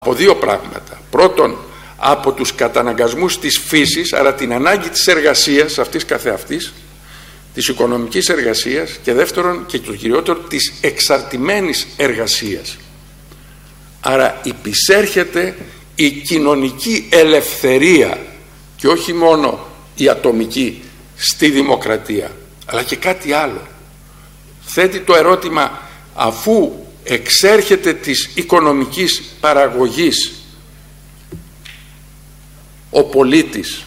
από δύο πράγματα. Πρώτον, από τους καταναγκασμούς της φύσης, άρα την ανάγκη της εργασίας αυτής καθεαυτής, της οικονομικής εργασίας, και δεύτερον και το κυριότερο της εξαρτημένης εργασίας. Άρα υπησέρχεται η κοινωνική ελευθερία και όχι μόνο η ατομική στη δημοκρατία, αλλά και κάτι άλλο. Θέτει το ερώτημα, αφού εξέρχεται της οικονομικής παραγωγής ο πολίτης,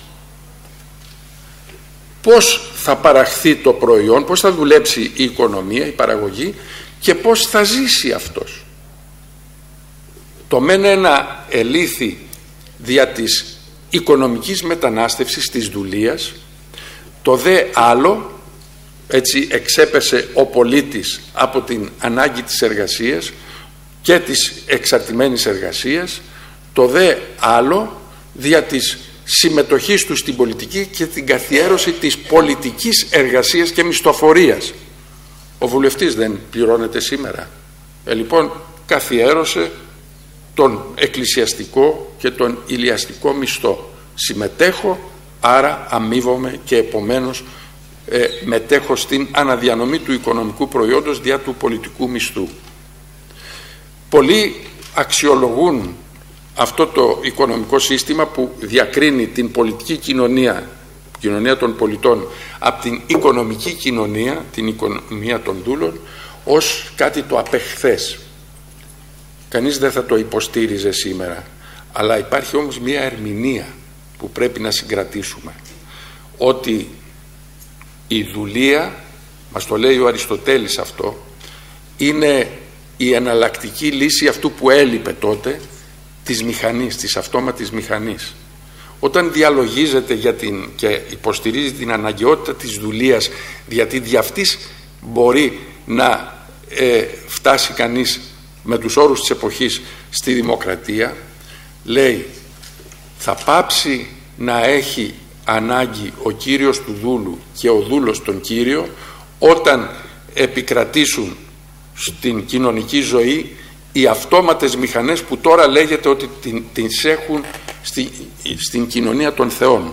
πώς θα παραχθεί το προϊόν, πώς θα δουλέψει η οικονομία, η παραγωγή, και πώς θα ζήσει αυτός. Το μεν ένα ελήθη δια της οικονομικής μετανάστευσης, της δουλείας, το δε άλλο, έτσι εξέπεσε ο πολίτης από την ανάγκη της εργασίας και της εξαρτημένης εργασίας, το δε άλλο δια της συμμετοχής του στην πολιτική και την καθιέρωση της πολιτικής εργασίας και μισθοφορίας. Ο βουλευτής δεν πληρώνεται σήμερα? Λοιπόν, καθιέρωσε τον εκκλησιαστικό και τον ηλιαστικό μισθό. Συμμετέχω, άρα αμείβομαι και επομένως μετέχω στην αναδιανομή του οικονομικού προϊόντος δια του πολιτικού μισθού. Πολλοί αξιολογούν αυτό το οικονομικό σύστημα που διακρίνει την πολιτική κοινωνία των πολιτών από την οικονομική κοινωνία, την οικονομία των δούλων, ως κάτι το απεχθές. Κανείς δεν θα το υποστήριζε σήμερα, αλλά υπάρχει όμως μια ερμηνεία που πρέπει να συγκρατήσουμε, ότι η δουλεία, μας το λέει ο Αριστοτέλης αυτό, είναι η εναλλακτική λύση αυτού που έλειπε τότε, της μηχανής, της αυτόματης μηχανής. Όταν διαλογίζεται και υποστηρίζει την αναγκαιότητα της δουλείας, γιατί δι' αυτής μπορεί να φτάσει κανείς με τους όρους της εποχής στη δημοκρατία, λέει θα πάψει να έχει ανάγκη ο κύριος του δούλου και ο δούλος τον κύριο όταν επικρατήσουν στην κοινωνική ζωή οι αυτόματες μηχανές που τώρα λέγεται ότι τις έχουν στην κοινωνία των θεών.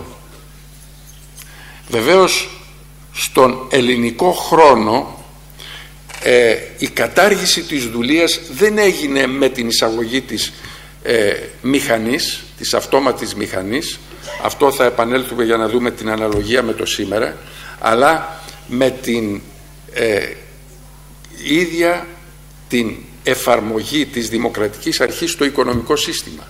Βεβαίως στον ελληνικό χρόνο η κατάργηση της δουλείας δεν έγινε με την εισαγωγή της μηχανής, της αυτόματης μηχανής. Αυτό θα επανέλθουμε για να δούμε την αναλογία με το σήμερα, αλλά με την ίδια την εφαρμογή της δημοκρατικής αρχής στο οικονομικό σύστημα.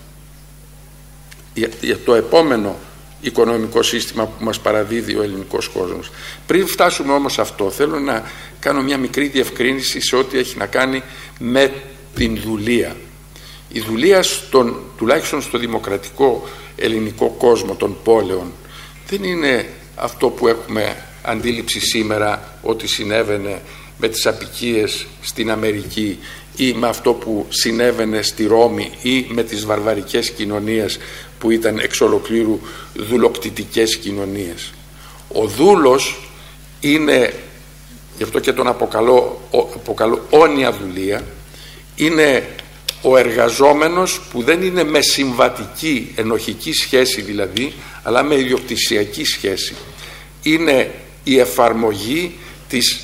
Για το επόμενο οικονομικό σύστημα που μας παραδίδει ο ελληνικός κόσμος. Πριν φτάσουμε όμως αυτό, θέλω να κάνω μια μικρή διευκρίνηση σε ό,τι έχει να κάνει με την δουλεία. Η δουλεία τουλάχιστον στο δημοκρατικό ελληνικό κόσμο των πόλεων δεν είναι αυτό που έχουμε αντίληψη σήμερα ότι συνέβαινε με τις αποικίες στην Αμερική ή με αυτό που συνέβαινε στη Ρώμη ή με τις βαρβαρικές κοινωνίες που ήταν εξ ολοκλήρου δουλοκτητικές κοινωνίες. Ο δούλος είναι, γι' αυτό και τον αποκαλώ όνια δουλεία, είναι ο εργαζόμενος που δεν είναι με συμβατική ενοχική σχέση δηλαδή, αλλά με ιδιοκτησιακή σχέση. Είναι η εφαρμογή της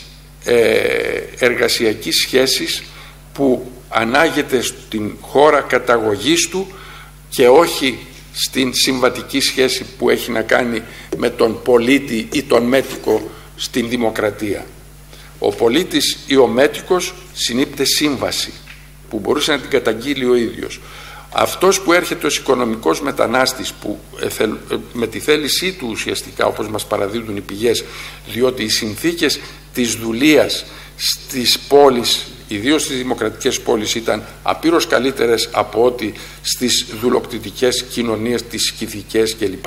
εργασιακής σχέσης που ανάγεται στην χώρα καταγωγής του και όχι στην συμβατική σχέση που έχει να κάνει με τον πολίτη ή τον μέτικο στην δημοκρατία. Ο πολίτης ή ο μέτικος συνήπτε σύμβαση που μπορούσε να την καταγγείλει ο ίδιος. Αυτός που έρχεται ως οικονομικός μετανάστης που με τη θέλησή του ουσιαστικά, όπως μας παραδίδουν οι πηγές, διότι οι συνθήκες της δουλείας στις πόλεις, ιδίως στις δημοκρατικές πόλεις, ήταν απείρως καλύτερες από ό,τι στις δουλοκτητικές κοινωνίες, τις σκυθικές κλπ,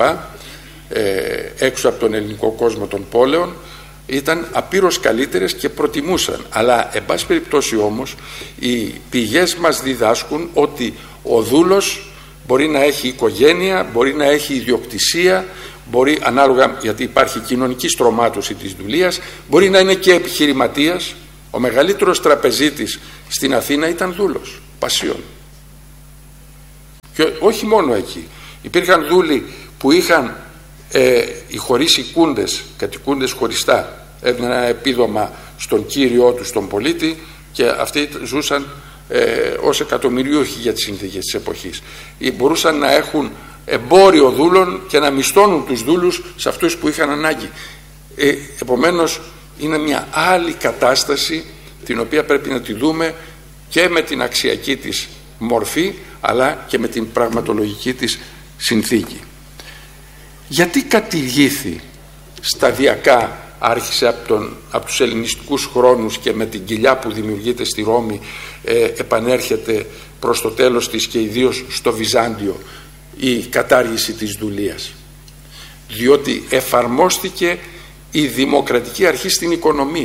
έξω από τον ελληνικό κόσμο των πόλεων, ήταν απείρως καλύτερες και προτιμούσαν. Αλλά εν πάση περιπτώσει όμως οι πηγές μας διδάσκουν ότι ο δούλος μπορεί να έχει οικογένεια, μπορεί να έχει ιδιοκτησία, μπορεί ανάλογα, γιατί υπάρχει κοινωνική στρωμάτωση της δουλείας, μπορεί να είναι και επιχειρηματίας. Ο μεγαλύτερος τραπεζίτης στην Αθήνα ήταν δούλος, πασιών. Και όχι μόνο εκεί. Υπήρχαν δούλοι που είχαν οι χωρίς οικούντες, κατοικούντες χωριστά, έδιναν ένα επίδομα στον κύριό του, στον πολίτη, και αυτοί ζούσαν ως εκατομμυριούχοι για τις συνθήκες της εποχής. Μπορούσαν να έχουν εμπόριο δούλων και να μισθώνουν τους δούλους σε αυτούς που είχαν ανάγκη. Επομένως είναι μια άλλη κατάσταση, την οποία πρέπει να τη δούμε και με την αξιακή της μορφή, αλλά και με την πραγματολογική της συνθήκη. Γιατί κατηργήθη σταδιακά, άρχισε από τους ελληνιστικούς χρόνους και με την κοιλιά που δημιουργείται στη Ρώμη επανέρχεται προς το τέλος της και ιδίως στο Βυζάντιο η κατάργηση της δουλείας? Διότι εφαρμόστηκε η δημοκρατική αρχή στην οικονομία.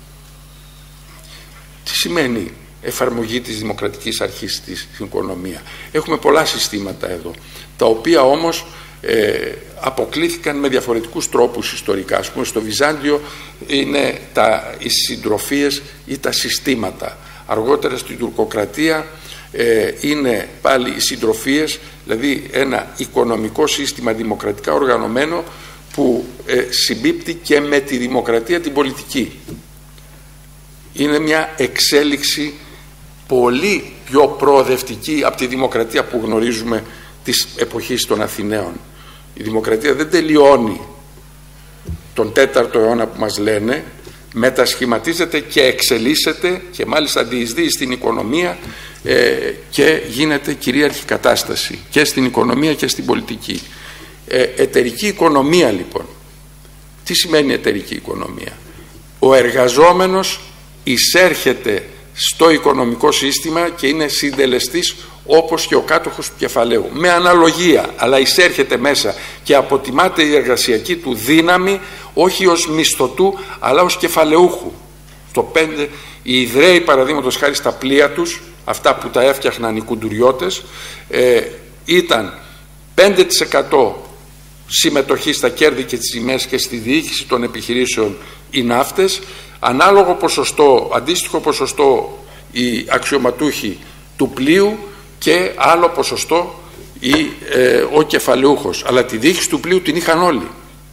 Τι σημαίνει εφαρμογή της δημοκρατικής αρχής στην οικονομία? Έχουμε πολλά συστήματα εδώ, τα οποία όμως αποκλήθηκαν με διαφορετικούς τρόπους ιστορικά. Ας πούμε, στο Βυζάντιο είναι οι συντροφίες ή τα συστήματα. Αργότερα στην τουρκοκρατία είναι πάλι οι συντροφίες, δηλαδή ένα οικονομικό σύστημα δημοκρατικά οργανωμένο που συμπίπτει και με τη δημοκρατία την πολιτική. Είναι μια εξέλιξη πολύ πιο προοδευτική από τη δημοκρατία που γνωρίζουμε της εποχής των Αθηναίων. Η δημοκρατία δεν τελειώνει τον 4ο αιώνα που μας λένε, μετασχηματίζεται και εξελίσσεται και μάλιστα διεισδύει στην οικονομία και γίνεται κυρίαρχη κατάσταση και στην οικονομία και στην πολιτική. Εταιρική οικονομία λοιπόν. Τι σημαίνει εταιρική οικονομία? Ο εργαζόμενος εισέρχεται στο οικονομικό σύστημα και είναι συντελεστής όπως και ο κάτοχος του κεφαλαίου, με αναλογία, αλλά εισέρχεται μέσα και αποτιμάται η εργασιακή του δύναμη όχι ως μισθωτού αλλά ως κεφαλαιούχου. Στο 5 οι Ιδραίοι, παραδείγματος χάρη, στα πλοία τους, αυτά που τα έφτιαχναν οι κουντουριώτες, ήταν 5% συμμετοχή στα κέρδη και τις ζημίες και στη διοίκηση των επιχειρήσεων οι ναύτες, ανάλογο ποσοστό, αντίστοιχο ποσοστό οι αξιωματούχοι του πλοίου και άλλο ποσοστό ο κεφαλαιούχος, αλλά τη διοίκηση του πλοίου την είχαν όλοι.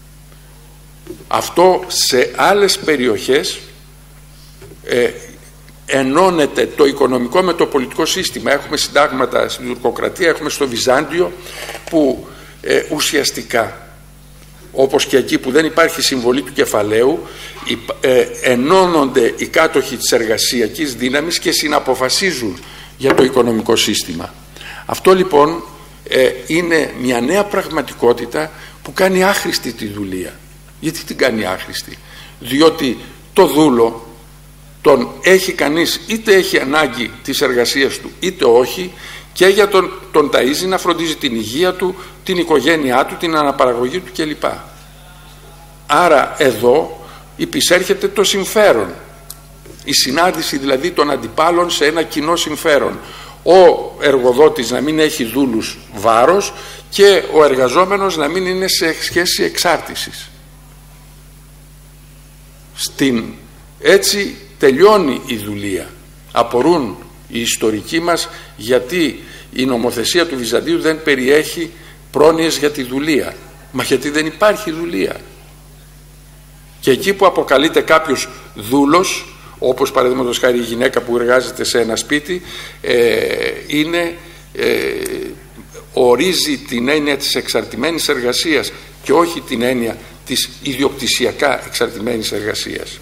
Αυτό σε άλλες περιοχές ενώνεται το οικονομικό με το πολιτικό σύστημα. Έχουμε συντάγματα στην τουρκοκρατία, έχουμε στο Βυζάντιο, που ουσιαστικά, όπως και εκεί που δεν υπάρχει συμβολή του κεφαλαίου, ενώνονται οι κάτοχοι της εργασιακής δύναμης και συναποφασίζουν για το οικονομικό σύστημα. Αυτό λοιπόν είναι μια νέα πραγματικότητα που κάνει άχρηστη τη δουλεία. Γιατί την κάνει άχρηστη? Διότι το δούλο τον έχει κανείς, είτε έχει ανάγκη της εργασίας του είτε όχι, και για τον ταΐζει, να φροντίζει την υγεία του, την οικογένειά του, την αναπαραγωγή του κλπ. Άρα εδώ υπησέρχεται το συμφέρον, η συνάντηση δηλαδή των αντιπάλων σε ένα κοινό συμφέρον. Ο εργοδότης να μην έχει δούλους βάρος και ο εργαζόμενος να μην είναι σε σχέση εξάρτησης. Έτσι τελειώνει η δουλεία. Απορούν οι ιστορικοί μας γιατί η νομοθεσία του Βυζαντίου δεν περιέχει πρόνοιες για τη δουλεία. Μα γιατί δεν υπάρχει δουλεία? Και εκεί που αποκαλείται κάποιος δούλος, όπως παραδείγματος χάρη η γυναίκα που εργάζεται σε ένα σπίτι, ορίζει την έννοια της εξαρτημένης εργασίας και όχι την έννοια της ιδιοκτησιακά εξαρτημένης εργασίας.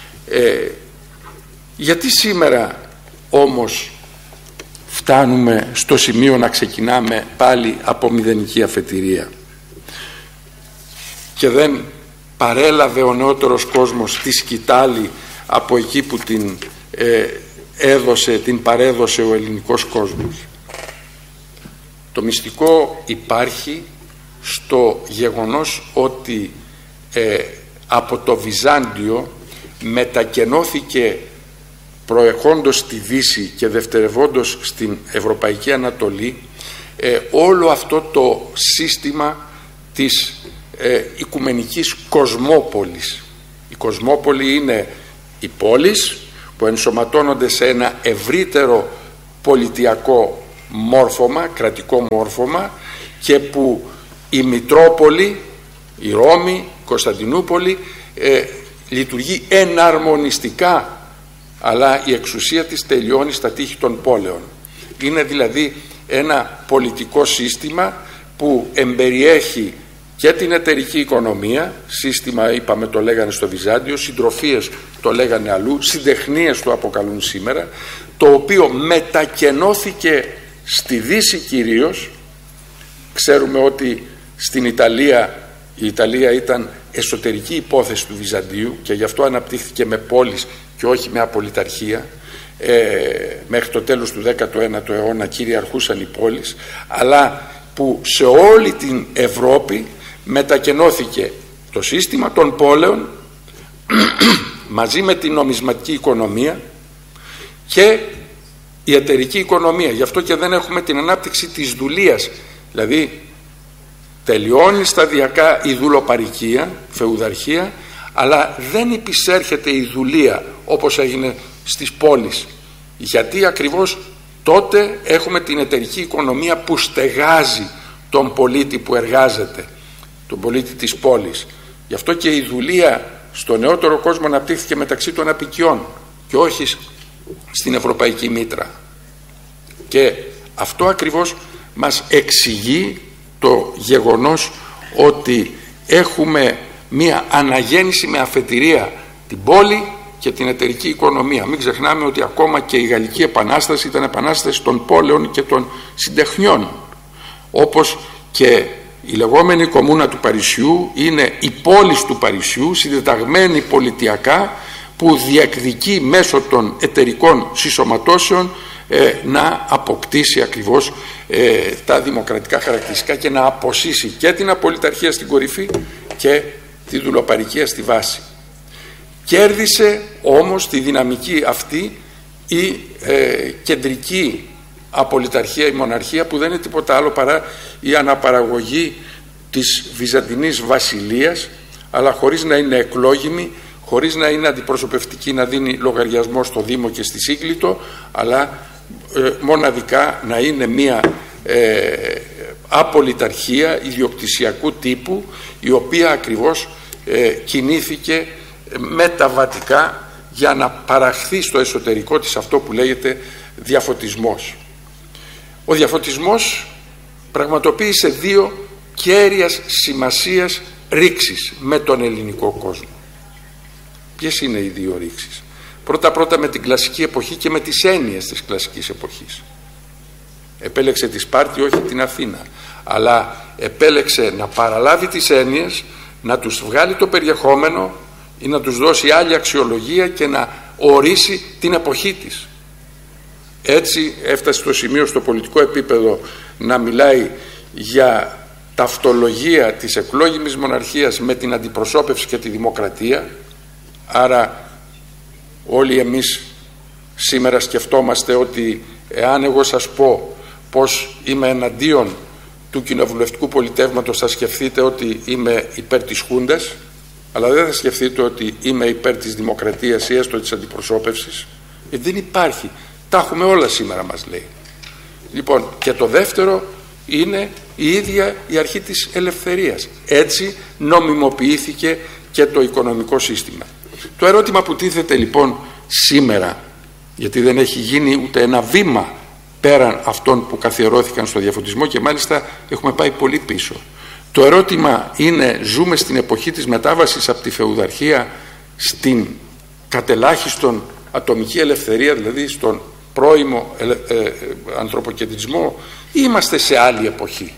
Γιατί σήμερα όμως φτάνουμε στο σημείο να ξεκινάμε πάλι από μηδενική αφετηρία και δεν παρέλαβε ο νεότερος κόσμος τη σκητάλη από εκεί που την παρέδωσε ο ελληνικός κόσμος? Το μυστικό υπάρχει στο γεγονός ότι από το Βυζάντιο μετακενώθηκε προεχόντως στη Δύση και δευτερευόντως στην Ευρωπαϊκή Ανατολή όλο αυτό το σύστημα της οικουμενικής κοσμόπολης. Η κοσμόπολη είναι οι πόλεις που ενσωματώνονται σε ένα ευρύτερο πολιτιακό μόρφωμα, κρατικό μόρφωμα, και που η Μητρόπολη, η Ρώμη, η Κωνσταντινούπολη λειτουργεί εναρμονιστικά, αλλά η εξουσία της τελειώνει στα τείχη των πόλεων. Είναι δηλαδή ένα πολιτικό σύστημα που εμπεριέχει και την εταιρική οικονομία, σύστημα είπαμε το λέγανε στο Βυζάντιο, συντροφίες το λέγανε αλλού, συντεχνίες το αποκαλούν σήμερα, το οποίο μετακενώθηκε στη Δύση κυρίως. Ξέρουμε ότι στην Ιταλία, η Ιταλία ήταν εσωτερική υπόθεση του Βυζαντίου και γι' αυτό αναπτύχθηκε με πόλεις και όχι με απολυταρχία. Μέχρι το τέλος του 19ου αιώνα κυριαρχούσαν οι πόλεις, αλλά που σε όλη την Ευρώπη μετακενώθηκε το σύστημα των πόλεων μαζί με την νομισματική οικονομία και η εταιρική οικονομία. Γι' αυτό και δεν έχουμε την ανάπτυξη της δουλείας, δηλαδή τελειώνει σταδιακά η δουλοπαρικία, φεουδαρχία, αλλά δεν υπησέρχεται η δουλεία όπως έγινε στις πόλεις, γιατί ακριβώς τότε έχουμε την εταιρική οικονομία που στεγάζει τον πολίτη που εργάζεται, τον πολίτη της πόλης. Γι' αυτό και η δουλεία στο νεότερο κόσμο αναπτύχθηκε μεταξύ των αποικιών και όχι στην ευρωπαϊκή μήτρα, και αυτό ακριβώς μας εξηγεί το γεγονός ότι έχουμε μία αναγέννηση με αφετηρία την πόλη και την εταιρική οικονομία. Μην ξεχνάμε ότι ακόμα και η Γαλλική Επανάσταση ήταν επανάσταση των πόλεων και των συντεχνιών, όπως και η λεγόμενη Κομμούνα του Παρισιού είναι η πόλη του Παρισιού, συντεταγμένη πολιτιακά, που διεκδικεί μέσω των εταιρικών συσσωματώσεων να αποκτήσει ακριβώς τα δημοκρατικά χαρακτηριστικά και να αποσύσει και την απολυταρχία στην κορυφή και τη δουλοπαρικία στη βάση. Κέρδισε όμως τη δυναμική αυτή η κεντρική απολυταρχία, η μοναρχία, που δεν είναι τίποτα άλλο παρά η αναπαραγωγή της Βυζαντινής βασιλείας, αλλά χωρίς να είναι εκλόγιμη, χωρίς να είναι αντιπροσωπευτική, να δίνει λογαριασμό στο Δήμο και στη Σύγκλιτο, αλλά μοναδικά να είναι μια απολυταρχία ιδιοκτησιακού τύπου, η οποία ακριβώς κινήθηκε μεταβατικά για να παραχθεί στο εσωτερικό της αυτό που λέγεται διαφωτισμός. Ο διαφωτισμός πραγματοποίησε δύο κέρυας σημασίας ρήξεις με τον ελληνικό κόσμο. Ποιες είναι οι δύο ρήξεις? Πρώτα με την κλασική εποχή και με τις έννοιες της κλασικής εποχής. Επέλεξε τη Σπάρτη, όχι την Αθήνα, αλλά επέλεξε να παραλάβει τις έννοιες, να τους βγάλει το περιεχόμενο ή να τους δώσει άλλη αξιολογία και να ορίσει την εποχή της. Έτσι έφτασε στο σημείο στο πολιτικό επίπεδο να μιλάει για ταυτολογία της εκλόγιμης μοναρχίας με την αντιπροσώπευση και τη δημοκρατία. Άρα όλοι εμείς σήμερα σκεφτόμαστε ότι εάν εγώ σας πω πως είμαι εναντίον του κοινοβουλευτικού πολιτεύματος, θα σκεφτείτε ότι είμαι υπέρ της Χούντας, αλλά δεν θα σκεφτείτε ότι είμαι υπέρ της δημοκρατίας ή έστω της αντιπροσώπευσης. Δεν υπάρχει. Τα έχουμε όλα σήμερα, μας λέει. Λοιπόν, και το δεύτερο είναι η ίδια η αρχή της ελευθερίας. Έτσι νομιμοποιήθηκε και το οικονομικό σύστημα. Το ερώτημα που τίθεται λοιπόν σήμερα, γιατί δεν έχει γίνει ούτε ένα βήμα πέραν αυτών που καθιερώθηκαν στο διαφωτισμό και μάλιστα έχουμε πάει πολύ πίσω. Το ερώτημα είναι, ζούμε στην εποχή της μετάβασης από τη φεουδαρχία στην κατελάχιστον ατομική ελευθερία, δηλαδή στον πρώιμο ανθρωποκεντρισμό, ή είμαστε σε άλλη εποχή?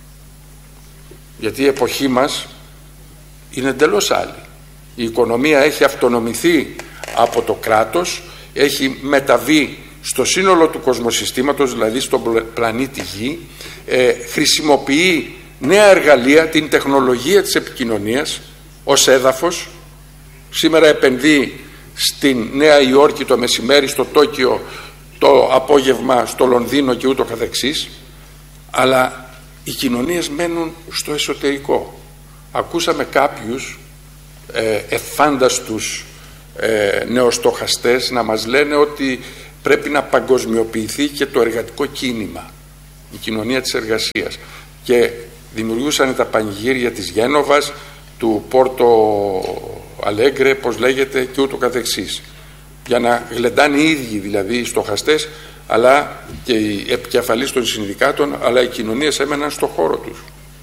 Γιατί η εποχή μας είναι εντελώς άλλη. Η οικονομία έχει αυτονομηθεί από το κράτος, έχει μεταβεί στο σύνολο του κοσμοσυστήματος, δηλαδή στον πλανήτη Γη, χρησιμοποιεί νέα εργαλεία, την τεχνολογία της επικοινωνίας ως έδαφος. Σήμερα επενδύει στην Νέα Υόρκη το μεσημέρι, στο Τόκιο το απόγευμα, στο Λονδίνο και ούτω καθεξής, αλλά οι κοινωνίες μένουν στο εσωτερικό. Ακούσαμε κάποιους εφάνταστους νεοστοχαστές να μας λένε ότι πρέπει να παγκοσμιοποιηθεί και το εργατικό κίνημα. η κοινωνία της εργασίας, και δημιουργούσαν τα πανηγύρια της Γένοβας, του Πόρτο Αλέγκρε, πώς λέγεται, και ούτω καθεξής, για να γλεντάνε οι ίδιοι δηλαδή οι στοχαστές, αλλά και οι επικεφαλείς των συνδικάτων, αλλά οι κοινωνίες έμεναν στο χώρο τους.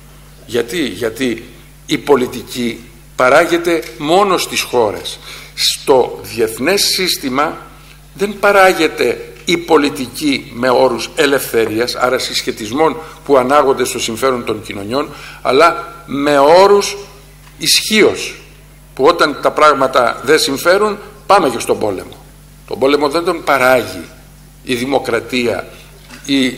Γιατί η πολιτική παράγεται μόνο στις χώρες. Στο διεθνές σύστημα δεν παράγεται η πολιτική με όρους ελευθερίας, άρα συσχετισμών που ανάγονται στο συμφέρον των κοινωνιών, αλλά με όρους ισχύως, που όταν τα πράγματα δεν συμφέρουν πάμε και στον πόλεμο. Τον πόλεμο δεν τον παράγει η δημοκρατία, η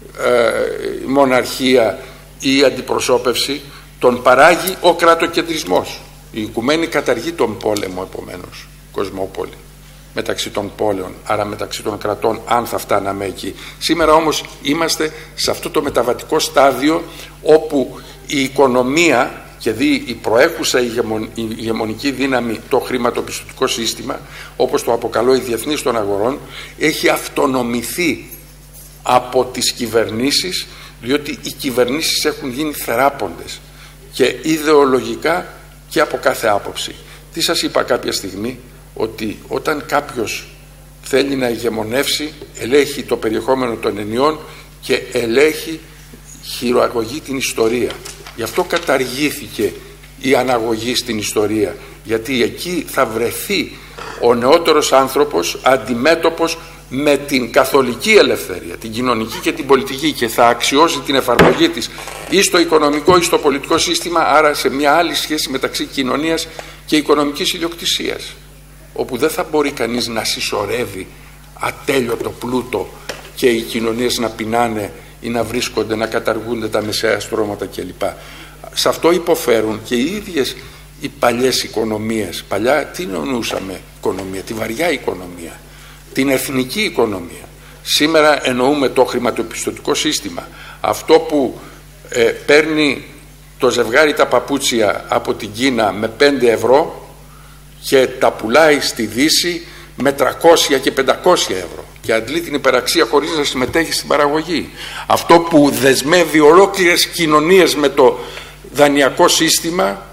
μοναρχία ή η αντιπροσώπευση, τον παράγει ο κρατοκεντρισμός. Η οικουμένη καταργεί τον πόλεμο, επομένως, κοσμόπολη, μεταξύ των πόλεων, άρα μεταξύ των κρατών, αν θα φτάναμε εκεί. Σήμερα όμως είμαστε σε αυτό το μεταβατικό στάδιο, όπου η οικονομία και δει η προέχουσα ηγεμονική δύναμη, το χρηματοπιστωτικό σύστημα, όπως το αποκαλώ η διεθνής των αγορών, έχει αυτονομηθεί από τις κυβερνήσεις, διότι οι κυβερνήσεις έχουν γίνει θεράποντες και ιδεολογικά και από κάθε άποψη. Τι σας είπα κάποια στιγμή? Ότι όταν κάποιος θέλει να ηγεμονεύσει, ελέγχει το περιεχόμενο των ενιών και ελέγχει, χειροαγωγεί την ιστορία. Γι' αυτό καταργήθηκε η αναγωγή στην ιστορία, γιατί εκεί θα βρεθεί ο νεότερος άνθρωπος αντιμέτωπος με την καθολική ελευθερία, την κοινωνική και την πολιτική, και θα αξιώσει την εφαρμογή της ή στο οικονομικό ή στο πολιτικό σύστημα, άρα σε μια άλλη σχέση μεταξύ κοινωνίας και οικονομικής ιδιοκτησίας, όπου δεν θα μπορεί κανείς να συσσωρεύει ατέλειωτο πλούτο και οι κοινωνίες να πεινάνε ή να βρίσκονται, να καταργούνται τα μεσαία στρώματα κλπ. Σε αυτό υποφέρουν και οι ίδιες οι παλιές οικονομίες. Παλιά τι εννοούσαμε οικονομία? Τη βαριά οικονομία, την εθνική οικονομία. Σήμερα εννοούμε το χρηματοπιστωτικό σύστημα, αυτό που παίρνει το ζευγάρι τα παπούτσια από την Κίνα με 5 ευρώ και τα πουλάει στη Δύση με 300 και 500 ευρώ και αντλεί την υπεραξία χωρίς να συμμετέχει στην παραγωγή. Αυτό που δεσμεύει ολόκληρες κοινωνίες με το δανειακό σύστημα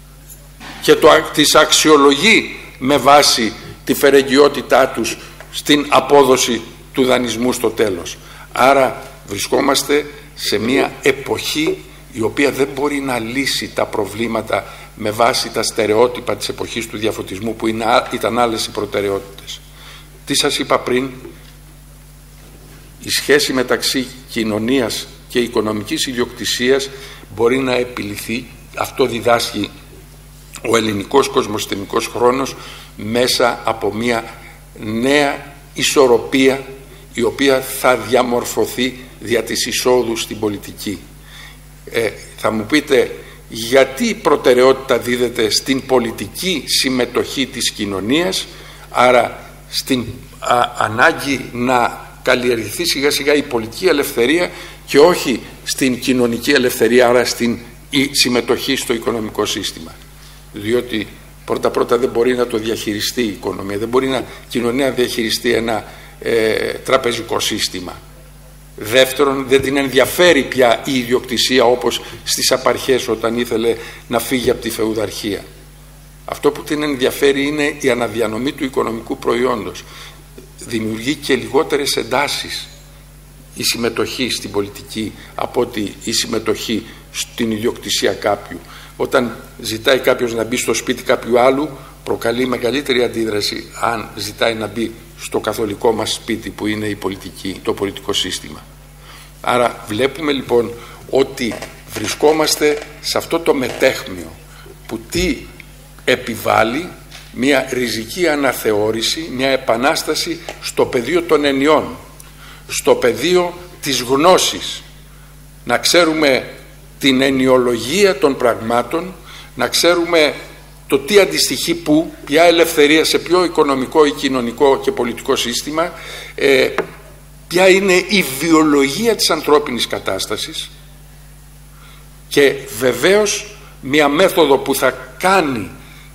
και τις αξιολογεί με βάση τη φερεγγιότητά τους στην απόδοση του δανεισμού στο τέλος. Άρα βρισκόμαστε σε μια εποχή η οποία δεν μπορεί να λύσει τα προβλήματα με βάση τα στερεότυπα της εποχής του διαφωτισμού, που ήταν άλλες οι προτεραιότητες. Τι σας είπα πριν? Η σχέση μεταξύ κοινωνίας και οικονομικής ιδιοκτησίας μπορεί να επιληθεί, αυτό διδάσκει ο ελληνικός κοσμοστημικός χρόνος, μέσα από μια νέα ισορροπία η οποία θα διαμορφωθεί δια της εισόδου στην πολιτική. Θα μου πείτε, γιατί η προτεραιότητα δίδεται στην πολιτική συμμετοχή της κοινωνίας, άρα στην ανάγκη να καλλιεργηθεί σιγά σιγά η πολιτική ελευθερία και όχι στην κοινωνική ελευθερία, άρα στην συμμετοχή στο οικονομικό σύστημα? Διότι πρώτα δεν μπορεί να το διαχειριστεί η οικονομία, δεν μπορεί η κοινωνία να διαχειριστεί ένα τραπεζικό σύστημα. Δεύτερον, δεν την ενδιαφέρει πια η ιδιοκτησία όπως στις απαρχές, όταν ήθελε να φύγει από τη φεουδαρχία. Αυτό που την ενδιαφέρει είναι η αναδιανομή του οικονομικού προϊόντος. Δημιουργεί και λιγότερες εντάσεις η συμμετοχή στην πολιτική από ότι η συμμετοχή στην ιδιοκτησία κάποιου. Όταν ζητάει κάποιος να μπει στο σπίτι κάποιου άλλου, προκαλεί μεγαλύτερη αντίδραση αν ζητάει να μπει στο καθολικό μας σπίτι, που είναι η πολιτική, το πολιτικό σύστημα. Άρα βλέπουμε λοιπόν ότι βρισκόμαστε σε αυτό το μετέχμιο που τι επιβάλλει? Μια ριζική αναθεώρηση, μια επανάσταση στο πεδίο των ενιών, στο πεδίο της γνώσης. Να ξέρουμε την ενιολογία των πραγμάτων, να ξέρουμε το τι αντιστοιχεί που, ποια ελευθερία σε ποιο οικονομικό ή κοινωνικό και πολιτικό σύστημα, ποια είναι η βιολογία της ανθρώπινης κατάστασης, και βεβαίως μια μέθοδο που θα κάνει,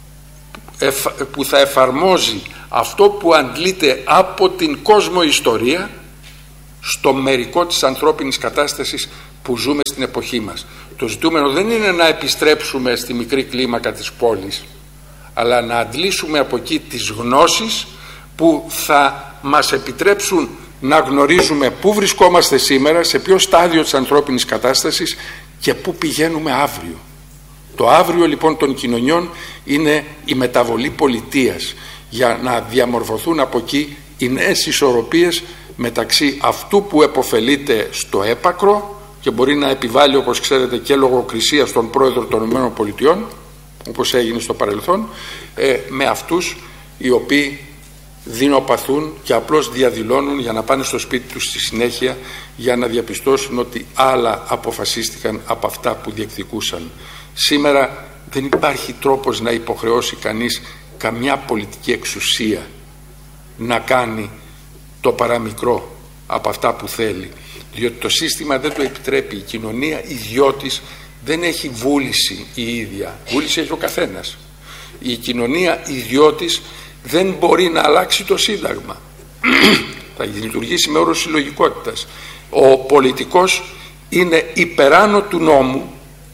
που θα εφαρμόζει αυτό που αντλείται από την κόσμο ιστορία στο μερικό της ανθρώπινης κατάστασης που ζούμε στην εποχή μας. Το ζητούμενο δεν είναι να επιστρέψουμε στη μικρή κλίμακα της πόλης, αλλά να αντλήσουμε από εκεί τις γνώσεις που θα μας επιτρέψουν να γνωρίζουμε πού βρισκόμαστε σήμερα, σε ποιο στάδιο της ανθρώπινης κατάστασης και πού πηγαίνουμε αύριο. Το αύριο λοιπόν των κοινωνιών είναι η μεταβολή πολιτείας, για να διαμορφωθούν από εκεί οι νέες ισορροπίες μεταξύ αυτού που επωφελείται στο έπακρο και μπορεί να επιβάλλει, όπως ξέρετε, και λογοκρισία στον πρόεδρο των ΗΠΑ, όπως έγινε στο παρελθόν, με αυτούς οι οποίοι δεινοπαθούν και απλώς διαδηλώνουν για να πάνε στο σπίτι τους στη συνέχεια, για να διαπιστώσουν ότι άλλα αποφασίστηκαν από αυτά που διεκδικούσαν. Σήμερα δεν υπάρχει τρόπος να υποχρεώσει κανείς καμιά πολιτική εξουσία να κάνει το παραμικρό από αυτά που θέλει, διότι το σύστημα δεν το επιτρέπει. Η κοινωνία ιδιώτης δεν έχει βούληση η ίδια, βούληση έχει ο καθένας. Η κοινωνία ιδιώτης δεν μπορεί να αλλάξει το Σύνταγμα, θα λειτουργήσει με όρους συλλογικότητας. Ο πολιτικός είναι υπεράνω του νόμου,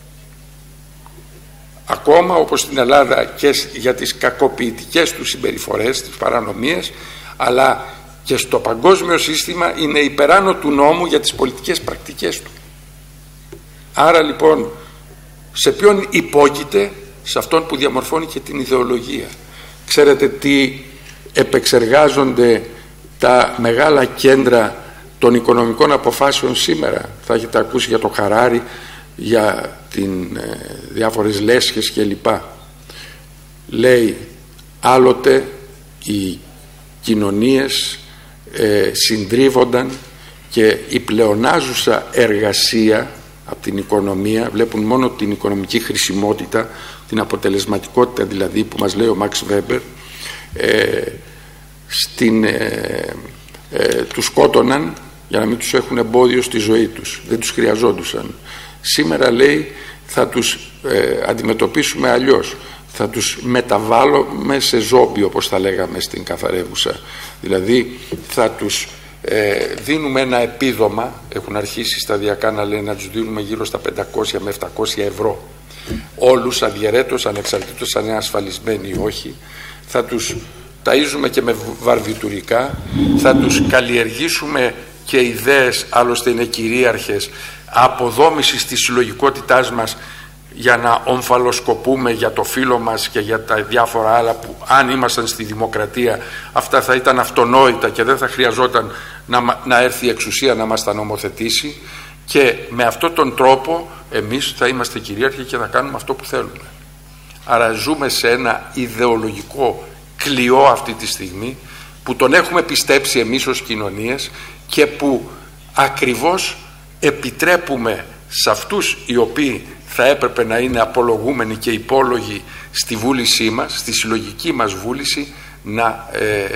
ακόμα όπως στην Ελλάδα και για τις κακοποιητικές του συμπεριφορές, τις παρανομίες, αλλά και στο παγκόσμιο σύστημα είναι υπεράνω του νόμου για τις πολιτικές πρακτικές του. Άρα λοιπόν σε ποιον υπόκειται? Σε αυτόν που διαμορφώνει και την ιδεολογία. Ξέρετε τι επεξεργάζονται τα μεγάλα κέντρα των οικονομικών αποφάσεων σήμερα? Θα έχετε ακούσει για το Χαράρι, για διάφορες λέσχες κλπ. Λέει, άλλοτε οι κοινωνίες συντρίβονταν και η πλεονάζουσα εργασία από την οικονομία, βλέπουν μόνο την οικονομική χρησιμότητα, την αποτελεσματικότητα δηλαδή που μας λέει ο Μαξ Βέμπερ, τους σκότωναν για να μην τους έχουν εμπόδιο στη ζωή τους, δεν τους χρειαζόντουσαν. Σήμερα λέει θα τους αντιμετωπίσουμε αλλιώς, θα τους μεταβάλλουμε σε ζόμπι, όπως θα λέγαμε στην καθαρεύουσα, δηλαδή θα τους δίνουμε ένα επίδομα, έχουν αρχίσει σταδιακά να λένε να τους δίνουμε γύρω στα 500 με 700 ευρώ όλους αδιαιρέτως, ανεξαρτήτως αν είναι ασφαλισμένοι ή όχι, θα τους ταΐζουμε και με βαρβιτουρικά, θα τους καλλιεργήσουμε και ιδέες, άλλωστε είναι κυρίαρχες, αποδόμησης της συλλογικότητάς μας, για να ομφαλοσκοπούμε για το φύλλο μας και για τα διάφορα άλλα που αν ήμασταν στη δημοκρατία αυτά θα ήταν αυτονόητα και δεν θα χρειαζόταν να έρθει η εξουσία να μας τα νομοθετήσει, και με αυτόν τον τρόπο εμείς θα είμαστε κυρίαρχοι και θα κάνουμε αυτό που θέλουμε. Άρα ζούμε σε ένα ιδεολογικό κλειό αυτή τη στιγμή που τον έχουμε πιστέψει εμείς ως κοινωνίες και που ακριβώς επιτρέπουμε σε αυτούς οι οποίοι θα έπρεπε να είναι απολογούμενοι και υπόλογοι στη βούλησή μας, στη συλλογική μας βούληση, να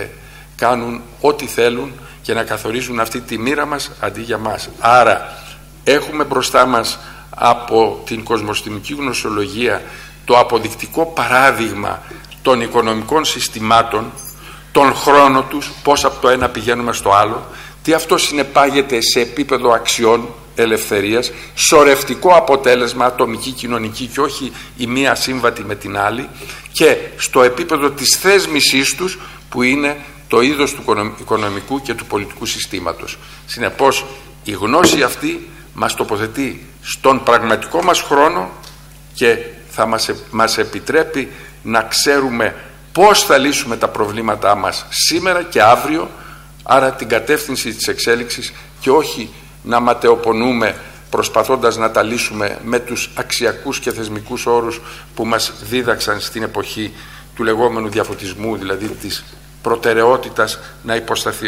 κάνουν ό,τι θέλουν και να καθορίζουν αυτή τη μοίρα μας αντί για μας. Άρα έχουμε μπροστά μας από την κοσμοστημική γνωσιολογία το αποδεικτικό παράδειγμα των οικονομικών συστημάτων, τον χρόνο τους, πώς από το ένα πηγαίνουμε στο άλλο, τι αυτό συνεπάγεται σε επίπεδο αξιών, ελευθερίας, σωρευτικό αποτέλεσμα, ατομική, κοινωνική και όχι η μία σύμβατη με την άλλη, και στο επίπεδο της θέσμησής τους που είναι το είδος του οικονομικού και του πολιτικού συστήματος. Συνεπώς η γνώση αυτή μας τοποθετεί στον πραγματικό μας χρόνο και θα μας επιτρέπει να ξέρουμε πώς θα λύσουμε τα προβλήματά μας σήμερα και αύριο, άρα την κατεύθυνση της εξέλιξης, και όχι να ματαιοπονούμε προσπαθώντας να τα λύσουμε με τους αξιακούς και θεσμικούς όρους που μας δίδαξαν στην εποχή του λεγόμενου διαφωτισμού, δηλαδή της προτεραιότητας να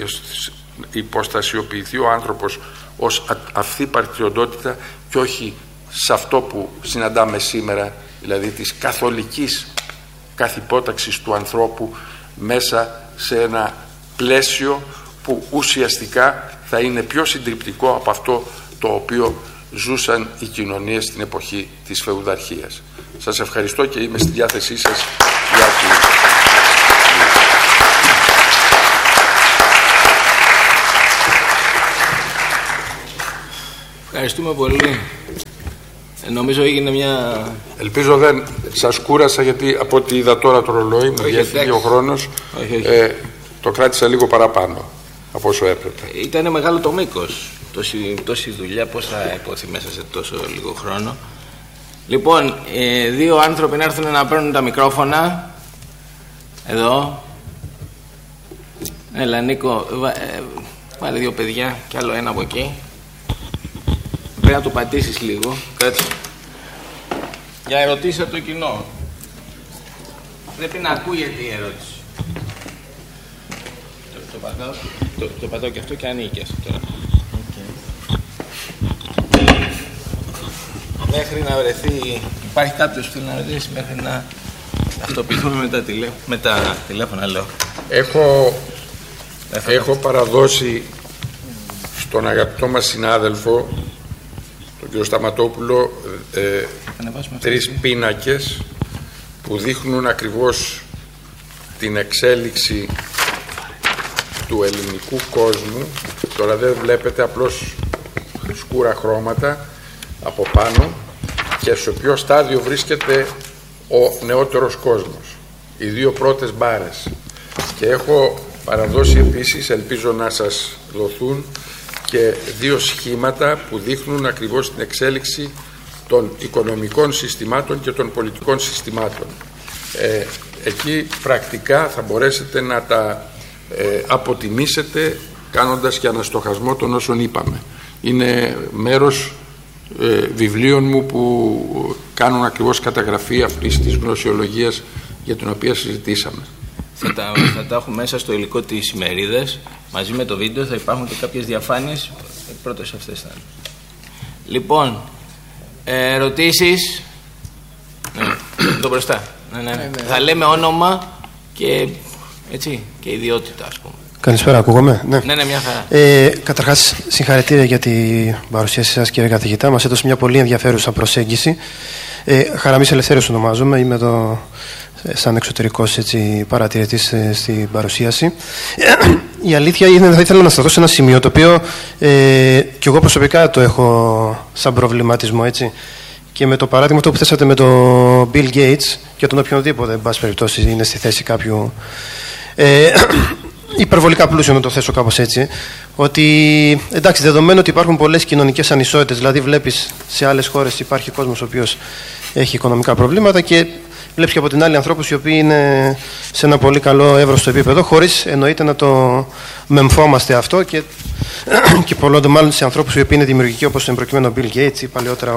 υποστασιοποιηθεί ο άνθρωπος ως αυθύπαρκτη οντότητα και όχι σε αυτό που συναντάμε σήμερα, δηλαδή της καθολικής καθυπόταξης του ανθρώπου μέσα σε ένα πλαίσιο που ουσιαστικά θα είναι πιο συντριπτικό από αυτό το οποίο ζούσαν οι κοινωνίες στην εποχή της φεουδαρχίας. Σας ευχαριστώ και είμαι στη διάθεσή σας για Ευχαριστούμε πολύ. Νομίζω έγινε μια... Ελπίζω δεν σας κούρασα, γιατί από ό,τι είδα τώρα το ρολόι μου διέφυγε ο χρόνος. Το κράτησα λίγο παραπάνω από όσο έπρεπε. Ήταν μεγάλο το μήκος. Τόση δουλειά, πώς θα υποθεί μέσα σε τόσο λίγο χρόνο. Λοιπόν, δύο άνθρωποι να έρθουν να παίρνουν τα μικρόφωνα. Εδώ. Έλα Νίκο, βάλε δύο παιδιά και άλλο ένα από εκεί. Πρέπει να το πατήσεις λίγο. Κάτσε. Για ερωτήσεις από το κοινό. Πρέπει να ακούγεται η ερώτηση. Το πατάω και αυτό και ανοίγει και αυτό τώρα. Μέχρι να βρεθεί... Υπάρχει κάποιος που θέλει να ρωτήσει μέχρι να ταυτοποιηθούμε με τα τηλέφωνα, λέω. Έχω παραδώσει στον αγαπητό μας συνάδελφο, τον κύριο Σταματόπουλο, 3 πίνακες που δείχνουν ακριβώς την εξέλιξη του ελληνικού κόσμου. Τώρα δεν βλέπετε, απλώς σκούρα χρώματα από πάνω, και σε ποιο στάδιο βρίσκεται ο νεότερος κόσμος. Οι 2 πρώτες μπάρες. Και έχω παραδώσει επίσης, ελπίζω να σας δοθούν, και 2 σχήματα που δείχνουν ακριβώς την εξέλιξη των οικονομικών συστημάτων και των πολιτικών συστημάτων. Εκεί πρακτικά θα μπορέσετε να τα αποτιμήσετε κάνοντας και αναστοχασμό των όσων είπαμε. Είναι μέρος βιβλίων μου που κάνουν ακριβώς καταγραφή αυτής της γνωσιολογίας για την οποία συζητήσαμε. Θα τα έχουμε μέσα στο υλικό της ημερίδας. Μαζί με το βίντεο θα υπάρχουν και κάποιες διαφάνειες. Πρώτες αυτές θα είναι. Λοιπόν, ερωτήσεις. Εδώ μπροστά. Ναι. Θα λέμε όνομα και, έτσι, και ιδιότητα, ας πούμε. Καλησπέρα, ακούγομαι. Ναι, μια χαρά. Καταρχάς, συγχαρητήρια για την παρουσίαση σας, κύριε καθηγητά. Μας έδωσε μια πολύ ενδιαφέρουσα προσέγγιση. Χαραμής Ελευθέριος ονομάζομαι. Είμαι εδώ σαν εξωτερικός παρατηρητής στην παρουσίαση. Η αλήθεια είναι, θα ήθελα να σταθώ σε ένα σημείο το οποίο και εγώ προσωπικά το έχω σαν προβληματισμό, έτσι. Και με το παράδειγμα αυτό που θέσατε με τον Bill Gates και τον οποιονδήποτε, εν πάση περιπτώσει, είναι στη θέση κάποιου υπερβολικά πλούσιο, να το θέσω κάπως έτσι, ότι εντάξει, δεδομένου ότι υπάρχουν πολλές κοινωνικές ανισότητες, δηλαδή βλέπεις σε άλλες χώρες υπάρχει κόσμος ο οποίος έχει οικονομικά προβλήματα και βλέπεις και από την άλλη ανθρώπους οι οποίοι είναι σε ένα πολύ καλό εύρωστο επίπεδο, χωρίς εννοείται να το μεμφόμαστε αυτό, και πολλών μάλλον σε ανθρώπους οι οποίοι είναι δημιουργικοί, όπως εν προκειμένου ο Bill Gates ή παλαιότερα